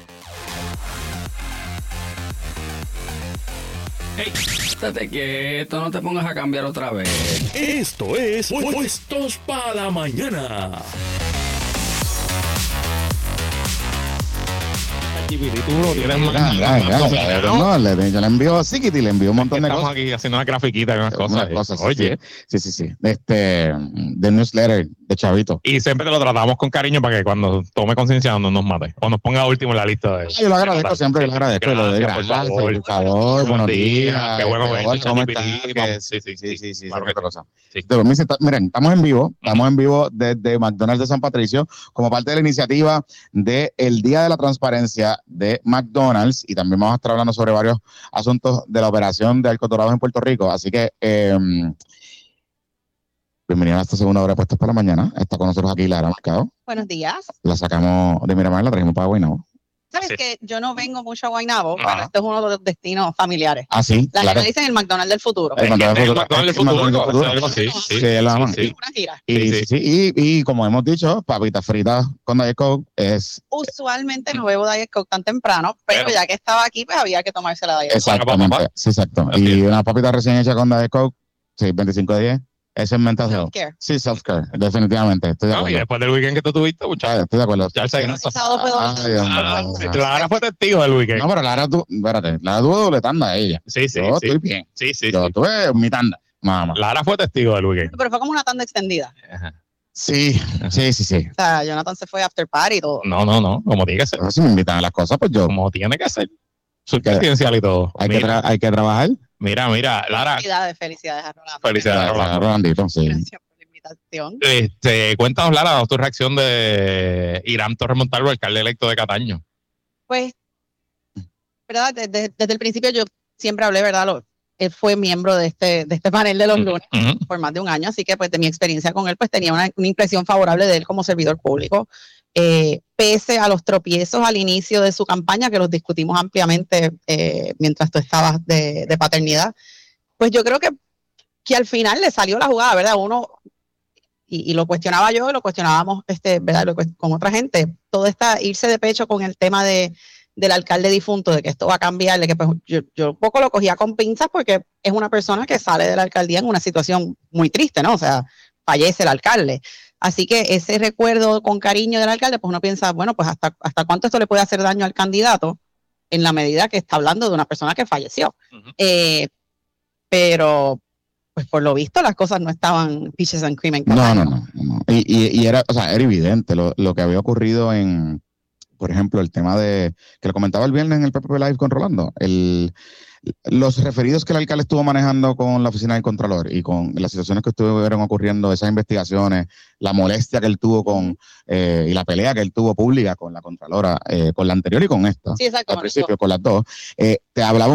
Hey, estate quieto, no te pongas a cambiar otra vez. Esto es Puestos para la Mañana. Tú lo tienes más. No, le, yo le envío a Sikiti, le envío un montón de Estamos cosas. aquí haciendo una grafiquita y unas cosas. Unas cosas, Oye. Sí, sí, sí. sí. Este, de newsletter de Chavito. Y siempre te lo tratamos con cariño para que cuando tome conciencia no nos mate. O nos ponga último en la lista de... Yo lo agradezco siempre, yo lo agradezco. Lo de Gracias, por gracias, favor. educador, buenos días. Qué bueno este, verte, ¿cómo Chapipiri, estás? vamos. Que- Sí, sí, Sí, sí, sí. claro sí, que otra cosa. sí. Pero, miren, miren, estamos en vivo, estamos en vivo desde McDonald's de San Patricio como parte de la iniciativa del Día de la Transparencia de McDonald's, y también vamos a estar hablando sobre varios asuntos de la operación de Arcos Dorados en Puerto Rico. Así que, eh, bienvenidos a esta segunda hora de Puestos para la Mañana. Está con nosotros aquí Lara Mercado. Buenos días. La sacamos de Miramar, la trajimos para Guaynabo. Sabes Sí. que yo no vengo mucho a Guaynabo, Ajá. pero este es uno de los destinos familiares. Ah, sí, La claro. gente dice el McDonald's del futuro. El McDonald's del El futuro. McDonald's del El McDonald's del futuro, futuro. algo así, sí, Sí, la aman. sí, sí. Una gira. Y, Sí, sí, sí. sí, y, y como hemos dicho, papitas fritas con Diet Coke es Usualmente no bebo Diet Coke tan temprano, pero, Pero- ya que estaba aquí, pues había que tomarse la Diet Coke. exactamente, papá. sí, exacto. Así Y es. unas papitas recién hechas con Diet Coke, sí, veinticinco de diez, ese es mental health. Self-care. Sí, self-care, definitivamente, estoy de No, y acuerdo. después del weekend que tú tuviste, Ah, muchachos, Estoy de acuerdo. ya se El sábado fue Ay, Dios mío. Lara fue testigo del weekend. No, pero Lara, tú, espérate, Lara tuvo doble tanda de ella. Sí, sí, Yo sí. estoy bien. Sí, sí, Yo sí. tuve mi tanda, nada más. Lara fue testigo del weekend. Pero fue como una tanda extendida. Ajá. Sí, sí, sí, sí. O sea, Jonathan se fue after party y todo. No, no, no, como tiene que ser. Pero si me invitan a las cosas, pues yo. Como tiene que ser. Su presidencial y todo. Hay que, Mira, tra- hay que trabajar. mira, mira, Lara, Felicidades, felicidades a Rolando. felicidades, Rolando. Rolandito, sí. Gracias por la invitación. Este, cuéntanos, Lara, tu reacción de Irán Torres Montalvo, alcalde electo de Cataño. Pues, ¿verdad? Desde, desde el principio yo siempre hablé, ¿verdad? Lo- él fue miembro de este, de este panel de los lunes Ujú. por más de un año, así que pues de mi experiencia con él, pues tenía una, una impresión favorable de él como servidor público. eh, pese a los tropiezos al inicio de su campaña, que los discutimos ampliamente eh, mientras tú estabas de, de paternidad, pues yo creo que, que al final le salió la jugada, ¿verdad? Uno, y, y lo cuestionaba yo, y lo cuestionábamos, este, ¿verdad? Lo, con otra gente, todo está irse de pecho con el tema de del alcalde difunto, de que esto va a cambiar, de que pues, yo, yo un poco lo cogía con pinzas porque es una persona que sale de la alcaldía en una situación muy triste, ¿no? O sea, fallece el alcalde. Así que ese recuerdo con cariño del alcalde, pues uno piensa, bueno, pues hasta, hasta cuánto esto le puede hacer daño al candidato en la medida que está hablando de una persona que falleció. Uh-huh. Eh, pero, pues por lo visto las cosas no estaban peaches and cream en no, no, no, no. Y, y, y era, o sea, era evidente lo, lo que había ocurrido en... Por ejemplo, el tema de, que lo comentaba el viernes en el P P P Live con Rolando, el, los referidos que el alcalde estuvo manejando con la oficina del Contralor y con las situaciones que estuvieron ocurriendo, esas investigaciones, la molestia que él tuvo con, eh, y la pelea que él tuvo pública con la Contralora, eh, con la anterior y con esta, sí, exacto, al principio, con las dos, eh, te hablaba